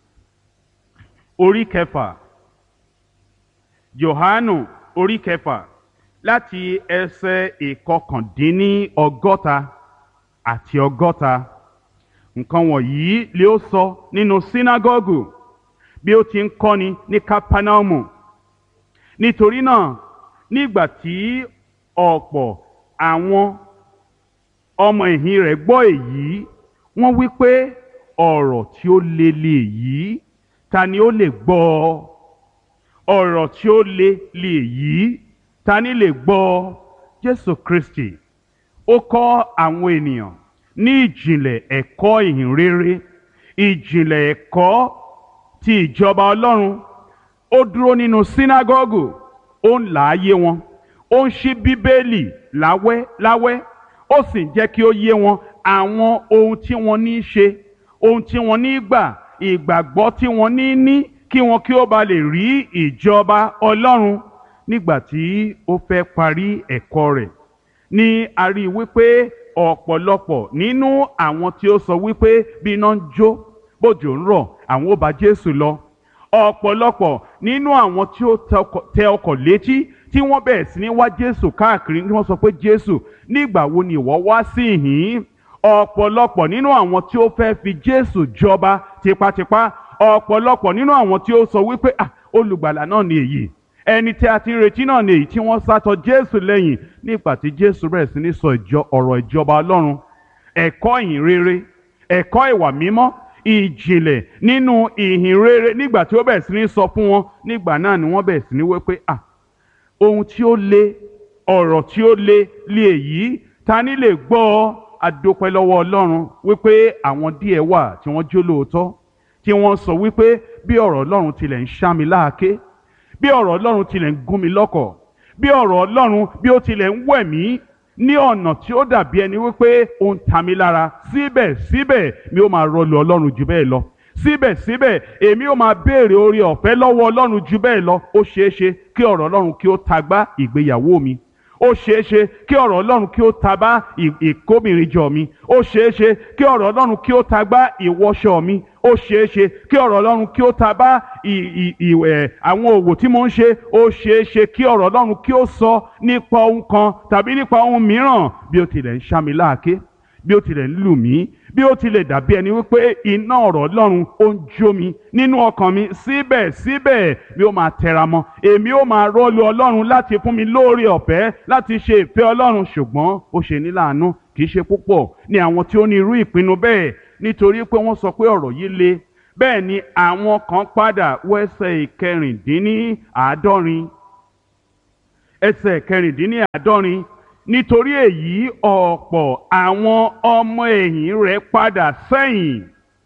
orí kẹfà. Jòhánù orí kẹfà láti ẹsẹ̀ ìkọkàndínní ọgọ́ta àti ọgọ́ta. Nǹkan wọ̀nyí lé ó sọ nínú sínágọ́gù bí ó ti ń kọ́ni ní Kápánámù. Nítorí náà, nígbà tí ọ̀pọ̀ àwọn ọmọ ẹ̀yìn rẹ̀ gbọ́ èyí, wọ́n wí pé ọ̀rọ̀ tí ó le lè yí, ta ni ó lè gbọ́ ọ? Ọ̀rọ̀ tí ó le lè yí, ta ni lè gbọ́ ọ? Jésù Kristi, ó kọ́ àwọn ènìyàn ní ìjìnlẹ̀ ẹ̀kọ́ ìhìnrere, ìjìnlẹ̀ ẹ̀kọ́ ti ìjọba Ọlọ́run. Ó dúró nínú sínágọ́gù, ó ń là á yé wọn, ó ń ṣí Bíbélì láwẹ́ láwẹ́, ó sì ń jẹ́ kí ó yé wọn àwọn ohun tí wọ́n ní í ṣe, ohun tí wọ́n ní í gbà, ìgbàgbọ́ tí wọ́n ní ní, kí wọn kí ó ba lè rí ìjọba Ọlọ́run. Nígbà tí ó fẹ́ parí ẹ̀kọ́ rẹ̀, ni a rí i wípé ọ̀pọ̀lọpọ̀ nínú àwọn tí ó sọ wípé bí iná ń jó, bójò ń rọ̀, àwọn ó bá Jésù lọ. Ọ̀pọ̀lọpọ̀ nínú àwọn tí ó tẹ ọkọ̀ létí, tí wọ́n bẹ̀rẹ̀ sí ní wá Jésù káàkiri, tí wọ́n sọ pé Jésù, nígbà wo ni ìwọ wá sí ìhín? Ọ̀pọ̀lọpọ̀ nínú àwọn tí ó fẹ́ fi Jésù jọba tipátipá, ọ̀pọ̀lọpọ̀ nínú àwọn tí ó sọ wípé ah, olùgbàlà náà ni èyí, ẹni tí a ti ń retí náà ni èyí, tí wọ́n sátọ Jésù lẹ́yìn. Nígbà tí Jésù bẹ̀rẹ̀ sí ní sọ ọ̀rọ̀ ìjọba Ọlọ́run, ẹ̀kọ́ ìhìnrere, ẹ̀kọ́ ìwà mímọ́, ìjìnlẹ̀ nínú ìhìnrere, nígbà tí ó bẹ̀rẹ̀ sí ní sọ fún wọn, nígbà náà ni wọ́n bẹ̀rẹ̀ sí ní wí pé ah, ohun tí ó le, ọ̀rọ̀ tí ó le lé èyí, ta ni lè gbọ́ ọ? A dúpẹ́ lọ́wọ́ Ọlọ́run wípé àwọn díẹ̀ wà tí wọ́n jó lóòótọ́, tí wọ́n sọ wípé bí ọ̀rọ̀ Ọlọ́run tilẹ̀ ń ṣá mi láàké, bí ọ̀rọ̀ Ọlọ́run tilẹ̀ ń gún mi lọ́kọ̀, bí ọ̀rọ̀ Ọlọ́run bí ó tilẹ̀ ń wẹ̀ mí ní ọ̀nà tí ó dàbí ẹni wípé ó ń ta mi lára, síbẹ̀síbẹ̀ mi ó máa rọlù Ọlọ́run jù bẹ́ẹ̀ lọ. Síbẹ̀síbẹ̀ èmi ó máa béèrè oore ọ̀fẹ́ lọ́wọ́ Ọlọ́run jù bẹ́ẹ̀ lọ. Ó ṣeé ṣe kí ọ̀rọ̀ Ọlọ́run kí ó tagbá ìgbéyàwó mi. Ó ṣeé ṣe kí ọ̀rọ̀ Ọlọ́run kí ó tagbá ìkóbìnrinjọ mi. Ó ṣeé ṣe kí ọ̀rọ̀ Ọlọ́run kí ó tagbá ìwọṣọ mi. Ó ṣeé ṣe kí ọ̀rọ̀ Ọlọ́run kí ó tagbá àwọn òwò tí mo ń ṣe. Ó ṣeé ṣe kí ọ̀rọ̀ Ọlọ́run kí ó sọ nípa ohun kan tàbí nípa ohun mìíràn, bí ó tilẹ̀ ń ṣá mi láàké, bí ó tilẹ̀ ń lù mí, bí ó tilẹ̀ dàbí ẹni wípé iná ọ̀rọ̀ Ọlọ́run ó ń jó mi nínú ọkàn mi, síbẹ̀síbẹ̀ mi ó máa tẹra mọ́, èmi ó máa rọ́lu Ọlọ́run láti fún mi lóore ọ̀fẹ́ láti ṣe ìfẹ́ Ọlọ́run. Ṣùgbọ́n ó ṣe ní láàánú, kì í ṣe púpọ̀ ní àwọn tí ó ní irú ìpinnu bẹ́ẹ̀, nítorí pé wọ́n sọ pé ọ̀rọ̀ yìí le. Bẹ́ẹ̀ ni àwọn kan padà wọ ẹsẹ̀ ìkẹrìndínláàádọ́rin ẹsẹ̀ ìkẹrìndínláàádọ́rin nítorí èyí ọ̀pọ̀ àwọn ọmọ ẹ̀yìn rẹ̀ padà sẹ́yìn,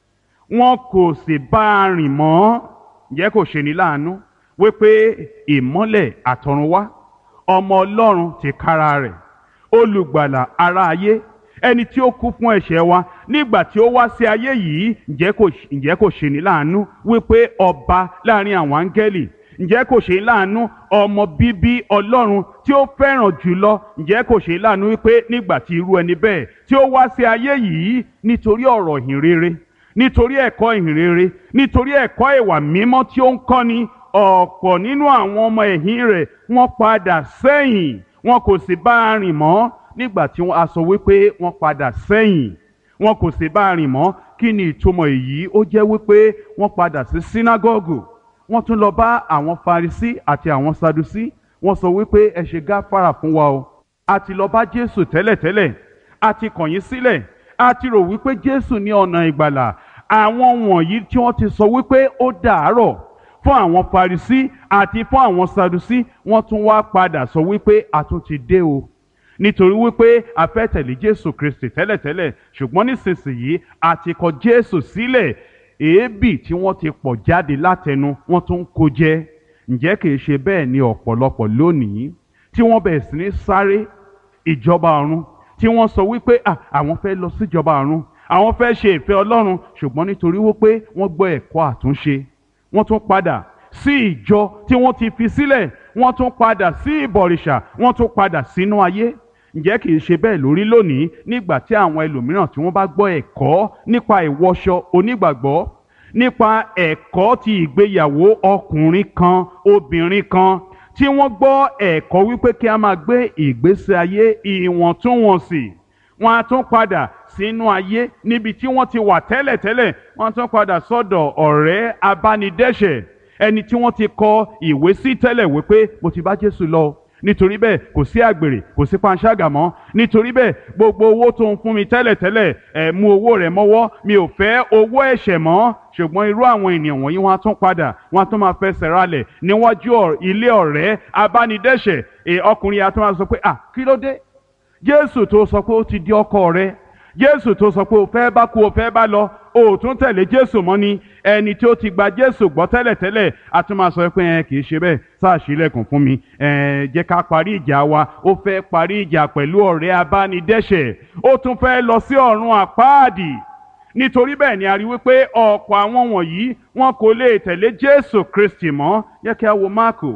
wọn kò sì bá a rìn mọ́. Ǹjẹ́ kò ṣe ní láàánú wípé ìmọ́lẹ̀ àtọ̀runwá, ọmọ Ọlọ́run tìkára rẹ̀, olùgbàlà ará ayé, ẹni tí ó kú fún ẹ̀ṣẹ̀ wa nígbà tí ó wá sí ayé yìí, ǹjẹ́ kò ǹjẹ́ kò ṣe ní láàánú wípé ọba láàrin àwọn áńgẹ́lì, ǹjẹ́ kò ṣe ní láàánú ọmọ bíbí Ọlọ́run tí ó fẹ́ràn jùlọ, ǹjẹ́ kò ṣe ní láàánú wípé nígbà tí irú ẹni bẹ́ẹ̀ tí ó wá sí ayé yìí nítorí ọ̀rọ̀ ìhìnrere, nítorí ẹ̀kọ́ ìhìnrere, nítorí ẹ̀kọ́ ìwà mímọ́ tí ó ń kọ́ni, ọ̀pọ̀ nínú àwọn ọmọ ẹ̀yìn rẹ̀ wọ́n padà sẹ́yìn, wọn kò sì bá a rìn mọ́. Nígbà tí a sọ wípé wọ́n padà sẹ́yìn, wọn kò sì bá a rìn mọ́, kí ni ìtumọ̀ èyí? Ó jẹ́ wípé wọ́n padà sí sínágọ́gù, wọ́n tún lọ bá àwọn Farisí àti àwọn Sadusí, wọ́n sọ wípé ẹ ṣe gáfárà fún wa o, a ti lọ bá Jésù tẹ́lẹ̀tẹ́lẹ̀, a ti kọ̀ yín sílẹ̀, a ti rò wípé Jésù ní ọ̀nà ìgbàlà. Àwọn wọ̀nyí tí wọ́n ti sọ wípé ó dàárọ̀ fún àwọn Farisí àti fún àwọn Sadusí, wọ́n tún wá padà sọ wípé a tún ti dé o, nítorí wípé a fẹ́ tẹ̀lé Jésù Kristi tẹ́lẹ̀tẹ́lẹ̀, ṣùgbọ́n nísinsìnyí a ti kọ̀ Jésù sílẹ̀. Èébì tí wọ́n ti pọ̀ jáde látẹnu wọ́n tún kó jẹ. Ǹjẹ́ kìí ṣe bẹ́ẹ̀ ni ọ̀pọ̀lọpọ̀ lónìí tí wọ́n bẹ̀rẹ̀ sí ní sáré ìjọba ọ̀run, tí wọ́n sọ wípé àwọn fẹ́ lọ sí ìjọba ọ̀run, àwọn fẹ́ ṣe ìfẹ́ Ọlọ́run, ṣùgbọ́n nítorí wípé wọ́n gbọ́ ẹ̀kọ́ àtúnṣe, wọ́n tún padà sí ìjọ tí wọ́n ti fi sílẹ̀, wọ́n tún padà sí ìbọ̀rìṣà, wọ́n tún padà sínú ayé. Ǹjẹ́ kìí ṣe bẹ́ẹ̀ lórí lónìí nígbà tí àwọn ẹlòmíràn tí wọ́n bá gbọ́ ẹ̀kọ́ nípa ìwọṣọ onígbàgbọ́, nípa ẹ̀kọ́ ti ìgbéyàwó ọkùnrin kan obìnrin kan, tí wọ́n gbọ́ ẹ̀kọ́ wípé kí a máa gbé ìgbésí ayé ìwọ̀ntúnwọ̀nsì, wọ́n á tún padà sínú ayé níbi tí wọ́n ti wà tẹ́lẹ̀tẹ́lẹ̀, wọ́n á tún padà sọ́dọ̀ ọ̀rẹ́ abánidẹ́ṣẹ̀, ẹni tí wọ́n ti kọ ìwé sí tẹ́lẹ̀ wípé mo ti bá Jésù lọ, nítorí bẹ́ẹ̀ kò sí àgbèrè, kò sí panṣágà mọ́, nítorí bẹ́ẹ̀ gbogbo owó tó ń fún mi tẹ́lẹ̀tẹ́lẹ̀ ẹ̀ mú owó rẹ̀ mọ́wọ́, mi ò fẹ́ owó ẹ̀ṣẹ̀ mọ́. Ṣùgbọ́n irú àwọn ènìyàn wọ̀nyí wọ́n á tún padà, wọ́n á tún máa fẹsẹ̀ ralẹ̀ níwájú ilé ọ̀rẹ́ abánidẹ́ṣẹ̀. Ọkùnrin yà tún máa sọ pé à kí ló dé? Jésù tó sọ pé ó ti di ọkọ rẹ, Jésù tó sọ pé o fẹ́ bá kú o fẹ́ bá lọ, o ò tún tẹ̀lé Jésù mọ́ ni. Ẹni tí ó ti gba Jésù gbọ́ tẹ́lẹ̀tẹ́lẹ̀ a tún máa sọ pé ẹ kì í ṣe bẹ́ẹ̀, sáà ṣílẹ̀kùn fún mi, ẹ jẹ́ ká parí ìjà wa. Ó fẹ́ parí ìjà pẹ̀lú ọ̀rẹ́ abánidẹ́ṣẹ̀, ó tún fẹ́ lọ sí ọ̀run àpáàdì. Nítorí bẹ́ẹ̀ ni a rí wípé ọ̀pọ̀ àwọn wọ̀nyí wọn kò lè tẹ̀lé Jésù Kristi mọ́. Jẹ́ kí a wo Máàkù,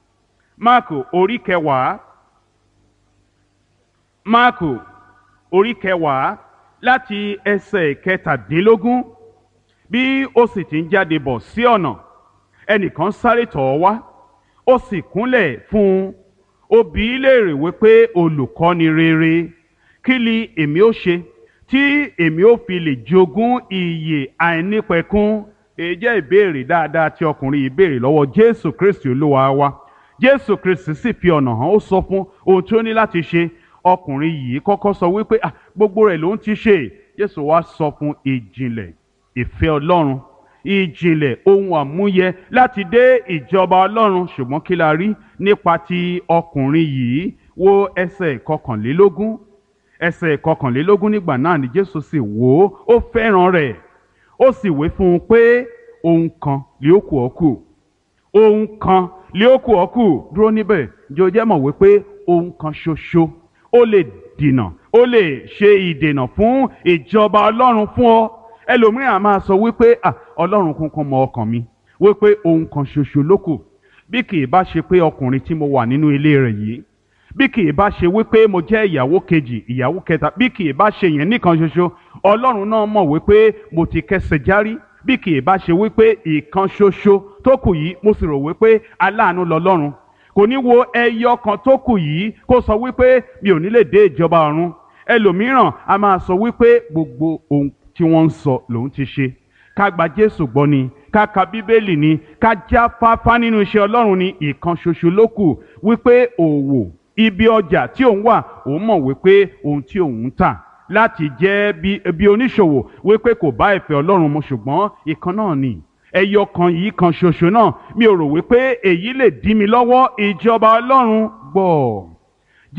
Máàkù orí kẹwàá, Máàkù orí kẹwàá láti ẹsẹ̀ kẹtàdínlógún. Bí ó sì ti ń jáde bọ̀ sí ọ̀nà, ẹnìkan sáré tọ̀ ọ́ wá, ó sì kúnlẹ̀ fún un, ó bi í léèrè wípé olùkọ́ni rere, kí ni èmi ó ṣe tí èmi ó fi lè jogún ìyè àìnípẹ̀kun? Èyí jẹ́ ìbéèrè dáadáa tí ọkùnrin yìí béèrè lọ́wọ́ Jésù Kristi Olúwa wa. Jésù Kristi sì fi ọ̀nà hàn, ó sọ fún ohun tí ó ní láti ṣe. Ọkùnrin yìí kọ́kọ́ sọ wípé ah gbogbo rẹ̀ ló ń ti ṣe. Jésù wá sọ fún ìjìnlẹ̀ ìfẹ́ Ọlọ́run, ìjìnlẹ̀ ohun àmúyẹ láti dé ìjọba Ọlọ́run. Ṣùgbọ́n kí la rí nípa ti ọkùnrin yìí? Wo ẹsẹ̀ ìkọkànlélógún, ẹsẹ̀ ìkọkànlélógún. Nígbà náà ni Jésù sì wò ó, ó fẹ́ràn rẹ̀, ó sì wí fún un pé ohun kan lé ó kù ọ́ kù, ohun kan lé ó kù ọ́ kù. Dúró níbẹ̀, ǹjẹ́ o jẹ́ mọ̀ wípé ohun kan ṣoṣo ó lè dènà, ó lè ṣe ìdènà fún ìjọba Ọlọ́run fún ọ. Ẹlòmíràn máa sọ wípé ah Ọlọ́run kúnkún mọ ọkàn mi, wípé ohun kan ṣoṣo ló kù. Bí kì í bá ṣe pé ọkùnrin tí mo wà nínú ilé rẹ̀ yìí, bí kì í bá ṣe wípé mo jẹ́ ìyàwó kejì, ìyàwó kẹta, bí kì í bá ṣe yẹn nìkan ṣoṣo, Ọlọ́run náà mọ̀ wípé mo ti kẹsẹ̀ járí. Bí kì í bá ṣe wípé ìkan ṣoṣo tó kù yìí, mo sì rò wípé aláàánú lọ́lọ́run, kò ní wo ẹyọ kan tó kù yìí kó sọ wípé mi ò ní lè dé ìjọba ọ̀run. ẹlòmíràn a máa sọ wípé gbogbo ohun tí wọ́n ń sọ lòun ti ṣe, ká gba Jésù gbọ́ ni, ká ka Bíbélì ni, ká jáfáfá nínú iṣẹ́ Ọlọ́run ni, ìkan ṣoṣo ló kù wípé òwò ibi ọjà tí òun wà, òun mọ̀ wípé ohun tí òun ń tà láti jẹ́ bí, bí oníṣòwò wípé kò bá ìfẹ́ Ọlọ́run mu, ṣùgbọ́n ìkan náà ni, ẹyọ kan yìí kan ṣoṣo náà, mi ò rò wípé èyí lè dí mi lọ́wọ́ ìjọba Ọlọ́run gbọ́.